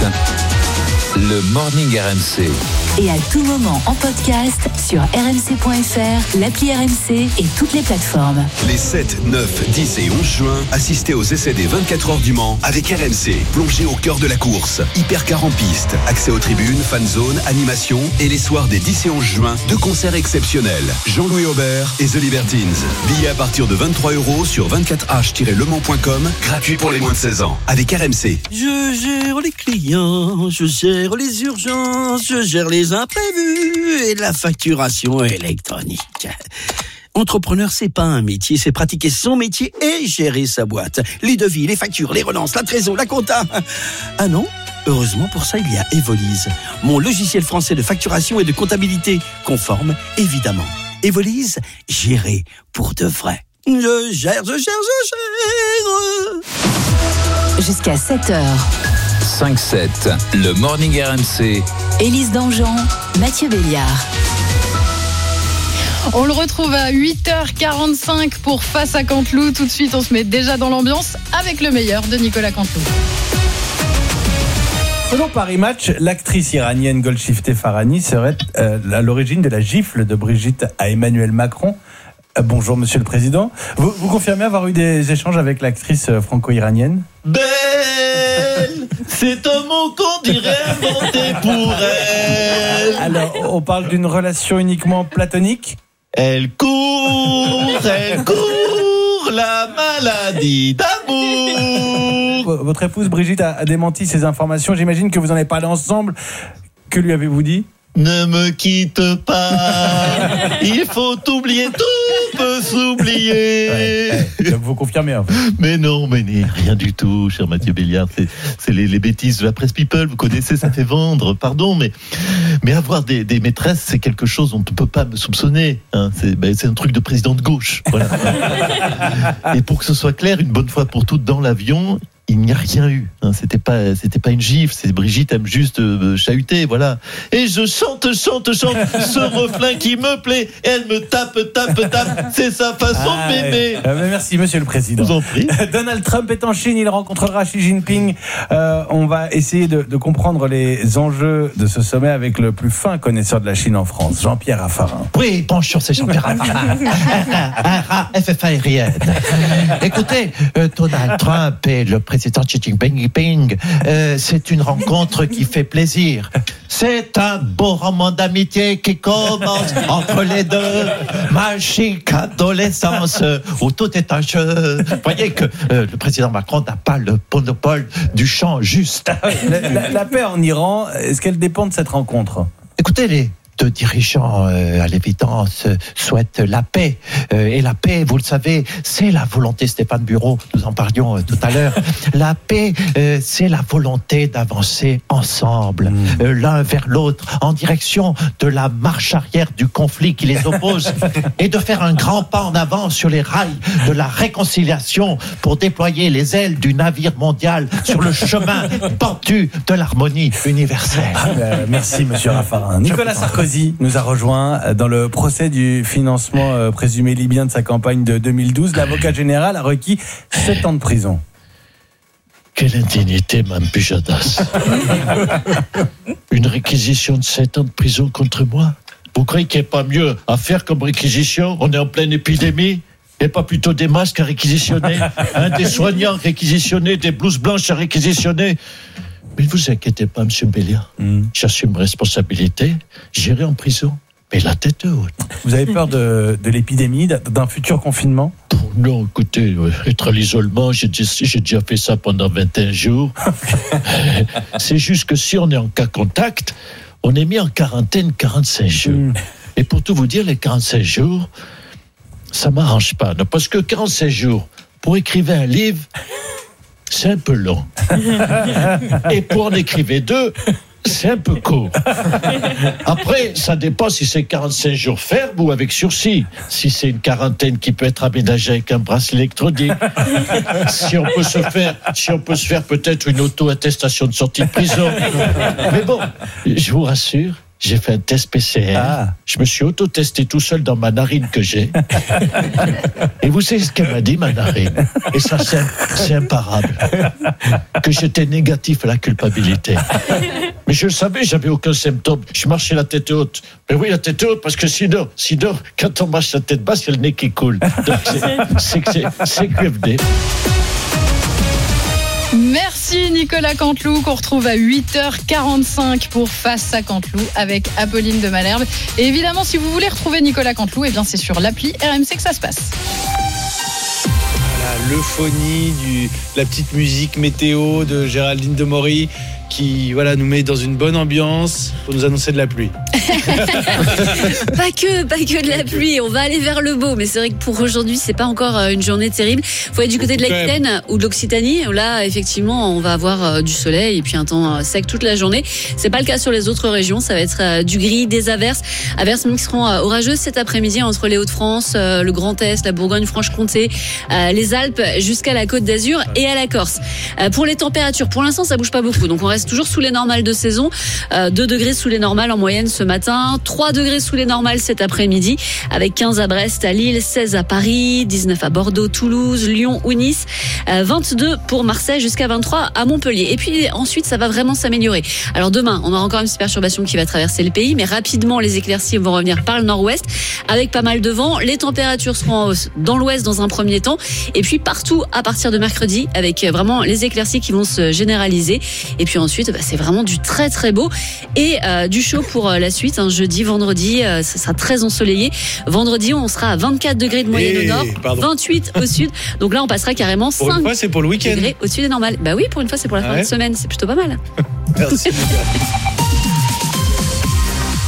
le Morning R M C. Et à tout moment en podcast sur r m c point f r, l'appli R M C et toutes les plateformes. Les sept, neuf, dix et onze juin, assistez aux essais des vingt-quatre heures du Mans avec R M C. Plongez au cœur de la course. Hypercar en piste, accès aux tribunes, fan zone, animation et les soirs des dix et onze juin, deux concerts exceptionnels. Jean-Louis Aubert et The Libertines. Billets à partir de vingt-trois euros sur vingt-quatre h tiret le mans point com, gratuit pour les moins de seize ans. Avec R M C. Je gère les clients, je gère les urgences, je gère les imprévus et la facturation électronique. Entrepreneur, c'est pas un métier, c'est pratiquer son métier et gérer sa boîte. Les devis, les factures, les relances, la trésor, la compta. Ah non? Heureusement, pour ça, il y a Evolise, mon logiciel français de facturation et de comptabilité, conforme, évidemment. Evolise, gérer pour de vrai. Je gère, je gère, je gère. Jusqu'à sept heures. cinq sept, le Morning R M C. Élise Dangean, Mathieu Béliard. On le retrouve à huit heures quarante-cinq pour Face à Canteloup. Tout de suite, on se met déjà dans l'ambiance avec le meilleur de Nicolas Canteloup. Selon Paris Match, l'actrice iranienne Golshifteh Farahani serait euh, à l'origine de la gifle de Brigitte à Emmanuel Macron. Euh, bonjour Monsieur le Président. Vous, vous confirmez avoir eu des échanges avec l'actrice franco-iranienne ? Belle, c'est un mot qu'on dirait inventé pour elle. Alors, on parle d'une relation uniquement platonique ? Elle court, elle court, la maladie d'amour. Votre épouse Brigitte a, a démenti ces informations. J'imagine que vous en avez parlé ensemble. Que lui avez-vous dit ? Ne me quitte pas. Il faut oublier, tout peut s'oublier. Ouais, ouais. Donc vous confirmez en fait. Mais non, mais rien du tout, cher Mathieu Béliard. C'est, c'est les, les bêtises de la presse people. Vous connaissez, ça fait vendre. Pardon, mais, mais avoir des, des maîtresses, c'est quelque chose dont on ne peut pas me soupçonner. Hein. C'est, ben, c'est un truc de président de gauche. Voilà. Et pour que ce soit clair, une bonne fois pour toutes dans l'avion, il n'y a rien eu. Hein. C'était pas, c'était pas une gifle. C'est Brigitte aime juste euh, chahuter, voilà. Et je chante, chante, chante ce refrain qui me plaît. Elle me tape, tape, tape. C'est sa façon ah, de m'aimer. Ouais. Euh, merci, Monsieur le Président. Je vous en prie. Donald Trump est en Chine. Il rencontrera Xi Jinping. Euh, on va essayer de, de comprendre les enjeux de ce sommet avec le plus fin connaisseur de la Chine en France, Jean-Pierre Raffarin. Oui, bonjour, c'est Jean-Pierre Raffarin. F F aérienne. Écoutez, euh, Donald Trump et le président président Xi Jinping, euh, c'est une rencontre qui fait plaisir. C'est un beau roman d'amitié qui commence entre les deux. Magique adolescence où tout est un jeu. Vous voyez que euh, le président Macron n'a pas le monopole du chant juste. La, la, la paix en Iran, est-ce qu'elle dépend de cette rencontre ? Écoutez, les deux dirigeants, euh, à l'évidence, euh, souhaitent la paix. Euh, et la paix, vous le savez, c'est la volonté, Stéphane Bureau, nous en parlions euh, tout à l'heure. La paix, euh, c'est la volonté d'avancer ensemble, mmh. euh, l'un vers l'autre, en direction de la marche arrière du conflit qui les oppose, et de faire un grand pas en avant sur les rails de la réconciliation pour déployer les ailes du navire mondial sur le chemin pentu de l'harmonie universelle. Ah ben, merci, monsieur Raffarin. Nicolas Sarkozy nous a rejoint dans le procès du financement présumé libyen de sa campagne de deux mille douze. L'avocat général a requis sept ans de prison. Quelle indignité, Mme Pujadas. Une réquisition de sept ans de prison contre moi? Vous croyez qu'il n'y a pas mieux à faire comme réquisition? On est en pleine épidémie. Et pas plutôt des masques à réquisitionner, hein, des soignants réquisitionnés, des blouses blanches à réquisitionner. Mais ne vous inquiétez pas, M. Béliard. Mm. J'assume responsabilité. J'irai en prison. Mais la tête haute. Vous avez peur de, de l'épidémie, d'un futur confinement? Non, écoutez, être à l'isolement, j'ai, j'ai déjà fait ça pendant vingt et un jours. C'est juste que si on est en cas contact, on est mis en quarantaine quarante-cinq jours. Mm. Et pour tout vous dire, les quarante-cinq jours, ça ne m'arrange pas. Non, parce que quarante-cinq jours, pour écrire un livre, c'est un peu long. Et pour en écrire deux, c'est un peu court. Après, ça dépend si c'est quarante-cinq jours ferme ou avec sursis. Si c'est une quarantaine qui peut être aménagée avec un bracelet électronique. Si on peut se faire, si on peut se faire peut-être une auto-attestation de sortie de prison. Mais bon, je vous rassure, j'ai fait un test P C R. Ah. Je me suis auto-testé tout seul dans ma narine que j'ai. Et vous savez ce qu'elle m'a dit, ma narine? Et ça, c'est, c'est imparable. Que j'étais négatif à la culpabilité. Mais je le savais, j'avais aucun symptôme. Je marchais la tête haute. Mais oui, la tête haute, parce que sinon, sinon quand on marche la tête basse, il y a le nez qui coule. Donc c'est, c'est, c'est, c'est Q F D. Merci Nicolas Canteloup, qu'on retrouve à huit heures quarante-cinq pour Face à Canteloup avec Apolline de Malherbe. Et évidemment, si vous voulez retrouver Nicolas Canteloup, eh bien c'est sur l'appli R M C que ça se passe. La l'euphonie, du, la petite musique météo de Géraldine Demory qui voilà, nous met dans une bonne ambiance pour nous annoncer de la pluie. Pas que, pas que de la pluie, on va aller vers le beau, mais c'est vrai que pour aujourd'hui, c'est pas encore une journée terrible. Faut être du côté de l'Aquitaine ou de l'Occitanie, là, effectivement, on va avoir du soleil et puis un temps sec toute la journée. C'est pas le cas sur les autres régions, ça va être du gris, des averses, averses qui seront orageuses cet après-midi entre les Hauts-de-France, le Grand Est, la Bourgogne-Franche-Comté, les Alpes jusqu'à la Côte d'Azur et à la Corse. Pour les températures, pour l'instant, ça bouge pas beaucoup, donc on reste toujours sous les normales de saison. deux degrés sous les normales en moyenne ce matin, trois degrés sous les normales cet après-midi, avec quinze à Brest, à Lille, seize à Paris, dix-neuf à Bordeaux, Toulouse, Lyon ou Nice, vingt-deux pour Marseille jusqu'à vingt-trois à Montpellier. Et puis ensuite, ça va vraiment s'améliorer. Alors demain, on aura encore une petite perturbation qui va traverser le pays, mais rapidement, les éclaircies vont revenir par le nord-ouest, avec pas mal de vent. Les températures seront en hausse dans l'ouest dans un premier temps, et puis partout à partir de mercredi, avec vraiment les éclaircies qui vont se généraliser. Et puis ensuite, bah, c'est vraiment du très très beau et euh, du chaud pour euh, la suite. Hein, jeudi, vendredi, euh, ça sera très ensoleillé. Vendredi, on sera à vingt-quatre degrés de moyenne et... au nord, pardon. vingt-huit au sud. Donc là, on passera carrément pour cinq une fois, c'est pour le week-end. Degrés au-dessus des normales. Bah oui, pour une fois, c'est pour la fin ah ouais de semaine. C'est plutôt pas mal. Merci.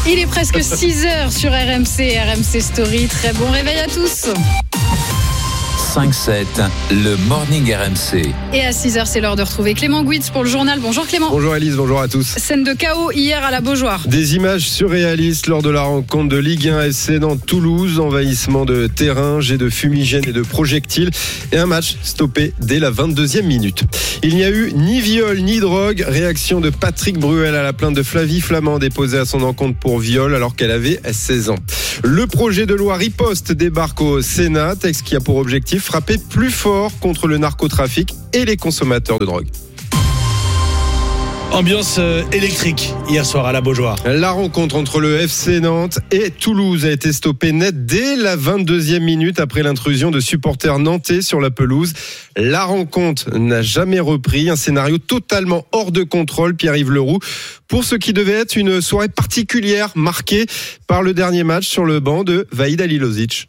Il est presque six heures sur R M C, R M C Story. Très bon réveil à tous. cinq sept, le Morning R M C. Et à six heures, c'est l'heure de retrouver Clément Gouitz pour le journal. Bonjour Clément. Bonjour Alice, bonjour à tous. Scène de chaos hier à la Beaujoire. Des images surréalistes lors de la rencontre de Ligue un F C Nantes-Toulouse. Envahissement de terrain, jet de fumigène et de projectiles. Et un match stoppé dès la vingt-deuxième minute. Il n'y a eu ni viol ni drogue. Réaction de Patrick Bruel à la plainte de Flavie Flament déposée à son encontre pour viol alors qu'elle avait seize ans. Le projet de loi Riposte débarque au Sénat. Texte qui a pour objectif frapper plus fort contre le narcotrafic et les consommateurs de drogue. Ambiance électrique hier soir à la Beaujoire. La rencontre entre le F C Nantes et Toulouse a été stoppée net dès la vingt-deuxième minute après l'intrusion de supporters nantais sur la pelouse. La rencontre n'a jamais repris. Un scénario totalement hors de contrôle, Pierre-Yves Leroux, pour ce qui devait être une soirée particulière marquée par le dernier match sur le banc de Vahid Halilovic.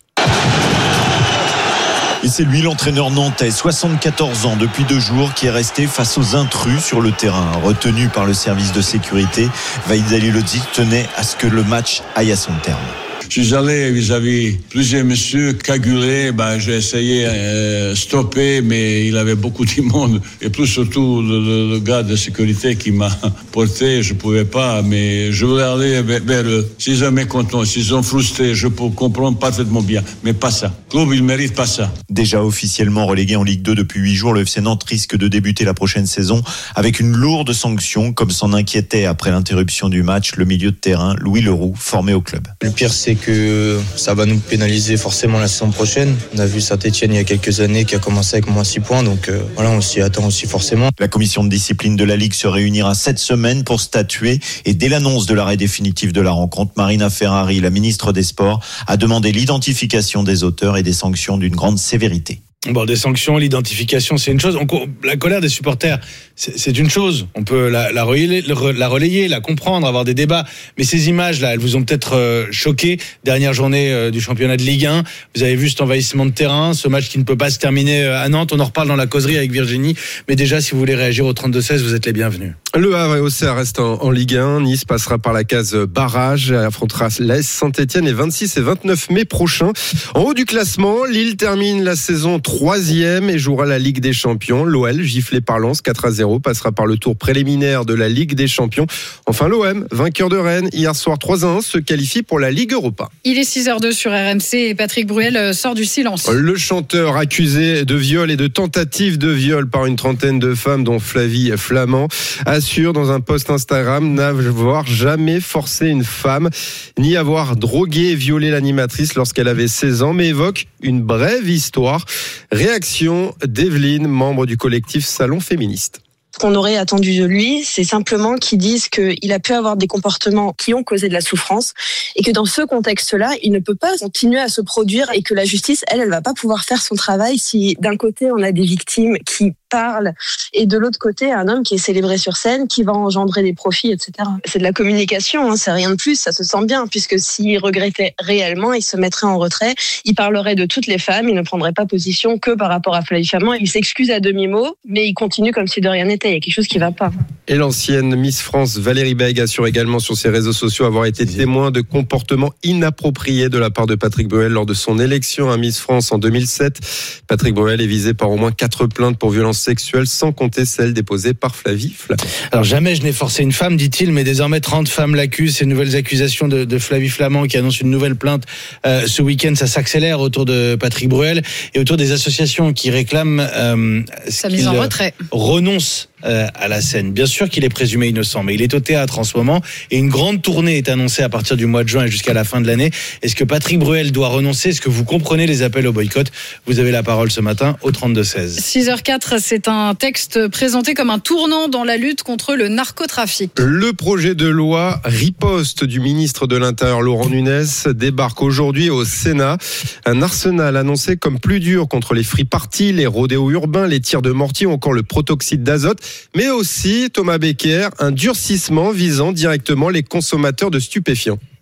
Et c'est lui l'entraîneur nantais, soixante-quatorze ans depuis deux jours, qui est resté face aux intrus sur le terrain. Retenu par le service de sécurité, Vahid Halilovic tenait à ce que le match aille à son terme. Je suis allé vis-à-vis plusieurs messieurs cagulés, ben, j'ai essayé de euh, stopper, mais il avait beaucoup de monde. Et plus surtout, le, le, le gars de sécurité qui m'a porté, je ne pouvais pas, mais je voulais aller vers, vers eux. S'ils sont mécontents, s'ils sont frustrés, je peux comprendre parfaitement bien, mais pas ça. Le club, il ne mérite pas ça. Déjà officiellement relégué en Ligue deux depuis huit jours, le F C Nantes risque de débuter la prochaine saison avec une lourde sanction, comme s'en inquiétait après l'interruption du match le milieu de terrain Louis Leroux, formé au club. Le pire, c'est que ça va nous pénaliser forcément la saison prochaine. On a vu Saint-Etienne il y a quelques années qui a commencé avec moins six points, donc euh, voilà, on s'y attend aussi forcément. La commission de discipline de la Ligue se réunira cette semaine pour statuer et dès l'annonce de l'arrêt définitif de la rencontre, Marina Ferrari, la ministre des Sports, a demandé l'identification des auteurs et des sanctions d'une grande sévérité. Bon, des sanctions, l'identification, c'est une chose. On, la colère des supporters, c'est, c'est une chose. On peut la, la, relayer, la relayer, la comprendre, avoir des débats. Mais ces images-là, elles vous ont peut-être euh, choqué. Dernière journée euh, du championnat de Ligue un. Vous avez vu cet envahissement de terrain, ce match qui ne peut pas se terminer euh, à Nantes. On en reparle dans la causerie avec Virginie. Mais déjà, si vous voulez réagir au trente-deux seize, vous êtes les bienvenus. Le Havre et Auxerre restent en, en Ligue un. Nice passera par la case barrage, affrontera l'A S Saint-Etienne les vingt-six et vingt-neuf mai prochains. En haut du classement, Lille termine la saison troisième et jouera la Ligue des Champions. L'O L, giflé par Lens quatre à zéro, passera par le tour préliminaire de la Ligue des Champions. Enfin, l'O M, vainqueur de Rennes hier soir trois à un, se qualifie pour la Ligue Europa. Il est six heures deux sur R M C et Patrick Bruel sort du silence. Le chanteur accusé de viol et de tentative de viol par une trentaine de femmes, dont Flavie Flament, assure dans un post Instagram n'avoir jamais forcé une femme, ni avoir drogué et violé l'animatrice lorsqu'elle avait seize ans, mais évoque une brève histoire. Réaction d'Evelyne, membre du collectif Salon Féministe. Ce qu'on aurait attendu de lui, c'est simplement qu'il dise qu'il a pu avoir des comportements qui ont causé de la souffrance et que dans ce contexte-là, il ne peut pas continuer à se produire et que la justice, elle, elle va pas pouvoir faire son travail si d'un côté, on a des victimes qui parlent et de l'autre côté, un homme qui est célébré sur scène, qui va engendrer des profits, et cetera. C'est de la communication, hein, c'est rien de plus, ça se sent bien, puisque s'il regrettait réellement, il se mettrait en retrait, il parlerait de toutes les femmes, il ne prendrait pas position que par rapport à Flavie Flament, il s'excuse à demi-mot, mais il continue comme si de rien n'était. Il y a quelque chose qui ne va pas. Et l'ancienne Miss France Valérie Bègue assure également sur ses réseaux sociaux avoir été témoin de comportements inappropriés de la part de Patrick Bruel lors de son élection à Miss France en deux mille sept. Patrick Bruel est visé par au moins quatre plaintes pour violences sexuelles, sans compter celle déposée par Flavie Flament. Alors jamais je n'ai forcé une femme, dit-il, mais désormais trente femmes l'accusent. Ces nouvelles accusations de, de Flavie Flament qui annonce une nouvelle plainte euh, ce week-end, ça s'accélère autour de Patrick Bruel et autour des associations qui réclament euh, sa mise en retrait. Renonce Euh, à la scène. Bien sûr qu'il est présumé innocent, mais il est au théâtre en ce moment et une grande tournée est annoncée à partir du mois de juin et jusqu'à la fin de l'année. Est-ce que Patrick Bruel doit renoncer? Est-ce que vous comprenez les appels au boycott? Vous avez la parole ce matin au trente-deux seize. six heures quatre, c'est un texte présenté comme un tournant dans la lutte contre le narcotrafic. Le projet de loi Riposte du ministre de l'Intérieur Laurent Nunez débarque aujourd'hui au Sénat. Un arsenal annoncé comme plus dur contre les free parties, les rodéos urbains, les tirs de mortier ou encore le protoxyde d'azote. Mais aussi, Thomas Becker, un durcissement visant directement les consommateurs de stupéfiants.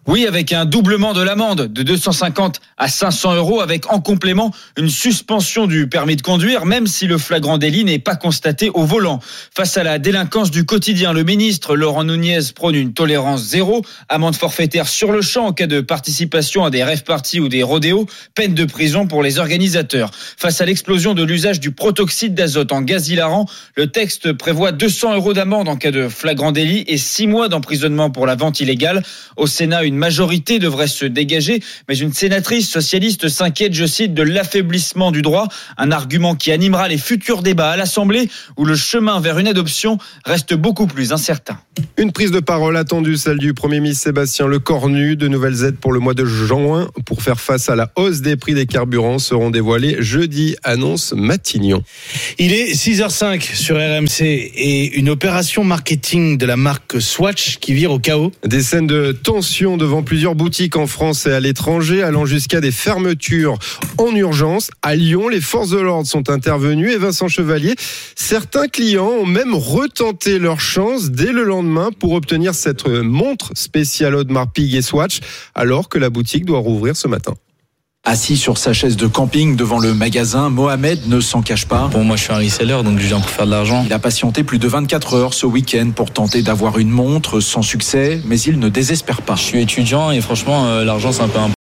Oui, avec un doublement de l'amende de deux cent cinquante à cinq cents euros, avec en complément une suspension du permis de conduire, même si le flagrant délit n'est pas constaté au volant. Face à la délinquance du quotidien, le ministre Laurent Nunez prône une tolérance zéro, amende forfaitaire sur le champ en cas de participation à des rave-parties ou des rodéos, peine de prison pour les organisateurs. Face à l'explosion de l'usage du protoxyde d'azote en gaz hilarant, le texte prévoit deux cents euros d'amende en cas de flagrant délit et six mois d'emprisonnement pour la vente illégale. Au Sénat, une majorité devrait se dégager, mais une sénatrice socialiste s'inquiète, je cite, de l'affaiblissement du droit, un argument qui animera les futurs débats à l'Assemblée où le chemin vers une adoption reste beaucoup plus incertain. Une prise de parole attendue, celle du Premier ministre Sébastien Lecornu. De nouvelles aides pour le mois de juin pour faire face à la hausse des prix des carburants seront dévoilées jeudi, annonce Matignon. Il est six heures cinq sur R M C et une opération marketing de la marque Swatch qui vire au chaos. Des scènes de tension devant plusieurs boutiques en France et à l'étranger, allant jusqu'à des fermetures en urgence. À Lyon, les forces de l'ordre sont intervenues et Vincent Chevalier, certains clients ont même retenté leur chance dès le lendemain pour obtenir cette montre spéciale Audemars Piguet Swatch, alors que la boutique doit rouvrir ce matin. Assis sur sa chaise de camping devant le magasin, Mohamed ne s'en cache pas. Bon, moi je suis un reseller, donc je viens pour faire de l'argent. Il a patienté plus de vingt-quatre heures ce week-end pour tenter d'avoir une montre, sans succès, mais il ne désespère pas. Je suis étudiant et franchement, euh, l'argent c'est un peu un...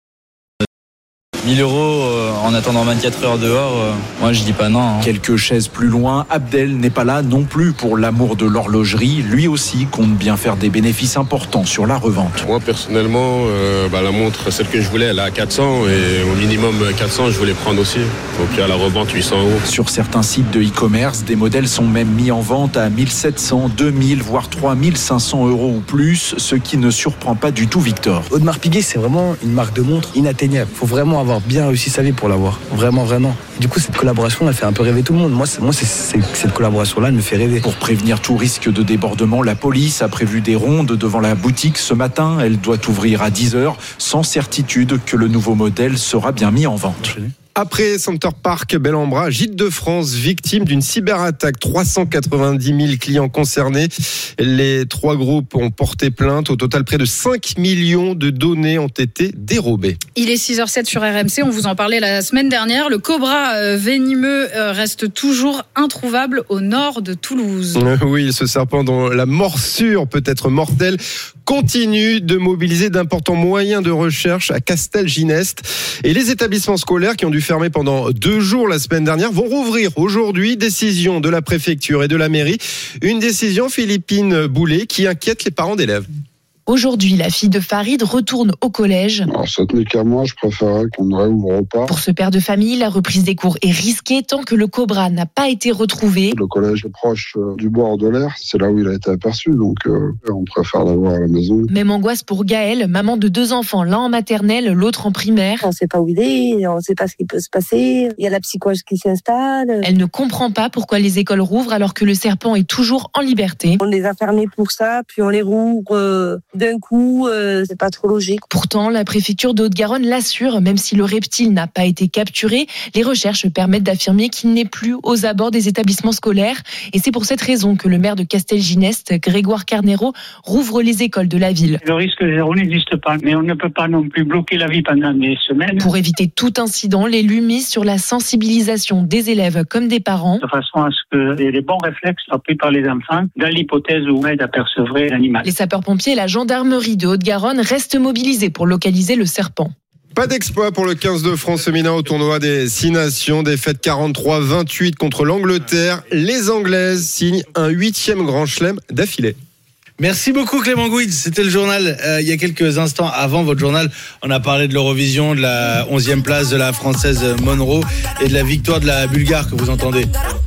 mille euros euh, en attendant vingt-quatre heures dehors, euh, moi je dis pas non. Hein. Quelques chaises plus loin, Abdel n'est pas là non plus pour l'amour de l'horlogerie. Lui aussi compte bien faire des bénéfices importants sur la revente. Moi personnellement, euh, bah, la montre, celle que je voulais, elle est à quatre cents et au minimum quatre cents, je voulais prendre aussi. Donc à la revente huit cents euros. Sur certains sites de e-commerce, des modèles sont même mis en vente à mille sept cents, deux mille, voire trois mille cinq cents euros ou plus, ce qui ne surprend pas du tout Victor. Audemars Piguet, c'est vraiment une marque de montre inatteignable. Il faut vraiment avoir bien réussi sa vie pour l'avoir, vraiment vraiment. Et du coup cette collaboration elle fait un peu rêver tout le monde. Moi, c'est, moi c'est, c'est, cette collaboration là elle me fait rêver. Pour prévenir tout risque de débordement, la police a prévu des rondes devant la boutique ce matin. Elle doit ouvrir à dix heures, sans certitude que le nouveau modèle sera bien mis en vente. Après Center Park, Bel-en-Bras, Gîtes de France, victime d'une cyberattaque. trois cent quatre-vingt-dix mille clients concernés. Les trois groupes ont porté plainte. Au total, près de cinq millions de données ont été dérobées. Il est six heures sept sur R M C. On vous en parlait la semaine dernière. Le cobra venimeux reste toujours introuvable au nord de Toulouse. Oui, ce serpent dont la morsure peut être mortelle continue de mobiliser d'importants moyens de recherche à Castelginest. Et les établissements scolaires qui ont dû fermer pendant deux jours la semaine dernière vont rouvrir aujourd'hui. Décision de la préfecture et de la mairie. Une décision, Philippine Boulet, qui inquiète les parents d'élèves. Aujourd'hui, la fille de Farid retourne au collège. Alors, ça tenait qu'à moi, je préférais qu'on ne réouvre pas. Pour ce père de famille, la reprise des cours est risquée tant que le cobra n'a pas été retrouvé. Le collège est proche euh, du bord de l'air, c'est là où il a été aperçu, donc euh, on préfère l'avoir à la maison. Même angoisse pour Gaëlle, maman de deux enfants, l'un en maternelle, l'autre en primaire. On ne sait pas où il est, on ne sait pas ce qui peut se passer, il y a la psychose qui s'installe. Elle ne comprend pas pourquoi les écoles rouvrent alors que le serpent est toujours en liberté. On les a fermés pour ça, puis on les rouvre euh, d'un coup. Euh, c'est pas trop logique. Pourtant, la préfecture de Haute-Garonne l'assure, même si le reptile n'a pas été capturé, les recherches permettent d'affirmer qu'il n'est plus aux abords des établissements scolaires. Et c'est pour cette raison que le maire de Castelginest, Grégoire Carnero, rouvre les écoles de la ville. Le risque zéro n'existe pas, mais on ne peut pas non plus bloquer la vie pendant des semaines. Pour éviter tout incident, l'élu mise sur la sensibilisation des élèves comme des parents. De façon à ce que les bons réflexes soient pris par les enfants, dans l'hypothèse où l'aide apercevrait l'animal. Les sapeurs-pompiers et la gendarmerie de Haute-Garonne restent mobilisés pour localiser le serpent. Pas d'exploit pour le quinze de France féminin au tournoi des Six Nations. Défaite quarante-trois vingt-huit contre l'Angleterre. Les Anglaises signent un huitième grand chelem d'affilée. Merci beaucoup Clément Gouid, c'était le journal euh, il y a quelques instants avant votre journal. On a parlé de l'Eurovision, de la onzième place de la Française Monroe et de la victoire de la Bulgare que vous entendez.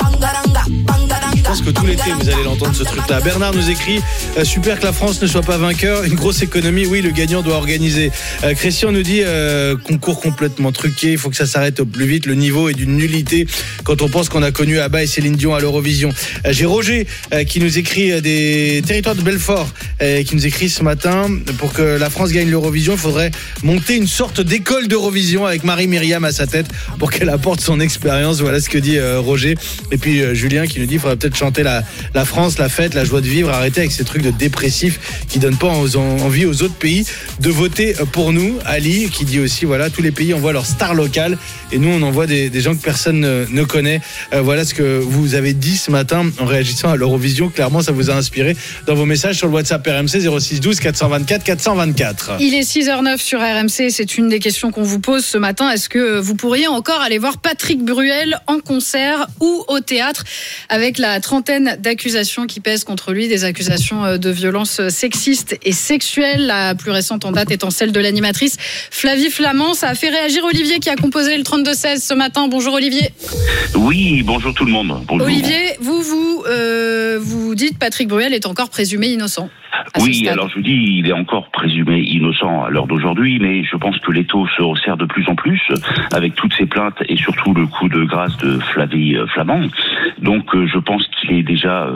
Je pense que tout l'été vous allez l'entendre ce truc là. Bernard nous écrit euh, super que la France ne soit pas vainqueur, une grosse économie, oui le gagnant doit organiser. euh, Christian nous dit euh, concours complètement truqué, il faut que ça s'arrête au plus vite, le niveau est d'une nullité quand on pense qu'on a connu Abba et Céline Dion à l'Eurovision. euh, J'ai Roger euh, qui nous écrit euh, des territoires de Belfort euh, qui nous écrit ce matin, pour que la France gagne l'Eurovision il faudrait monter une sorte d'école d'Eurovision avec Marie-Myriam à sa tête pour qu'elle apporte son expérience. Voilà ce que dit euh, Roger. Et puis euh, Julien qui nous dit il faudrait peut-être chanter la, la France, la fête, la joie de vivre. Arrêtez avec ces trucs de dépressifs qui donnent pas envie aux autres pays de voter pour nous. Ali qui dit aussi, voilà, tous les pays envoient leurs stars locales et nous on envoie des, des gens que personne ne, ne connaît. Euh, voilà ce que vous avez dit ce matin en réagissant à l'Eurovision. Clairement, ça vous a inspiré dans vos messages sur le WhatsApp R M C zéro six douze quatre cent vingt-quatre quatre cent vingt-quatre. Il est six heures neuf sur R M C. C'est une des questions qu'on vous pose ce matin. Est-ce que vous pourriez encore aller voir Patrick Bruel en concert ou au théâtre avec la trentaine d'accusations qui pèsent contre lui, des accusations de violences sexistes et sexuelles, la plus récente en date étant celle de l'animatrice Flavie Flament. Ça a fait réagir Olivier qui a composé le trente-deux seize ce matin. Bonjour Olivier. Oui, bonjour tout le monde. Bonjour. Olivier, vous vous, euh, vous dites Patrick Bruel est encore présumé innocent. Oui, alors je vous dis, il est encore présumé innocent à l'heure d'aujourd'hui, mais je pense que l'étau se resserre de plus en plus avec toutes ces plaintes et surtout le coup de grâce de Flavie Flament. Donc je pense qu'il est déjà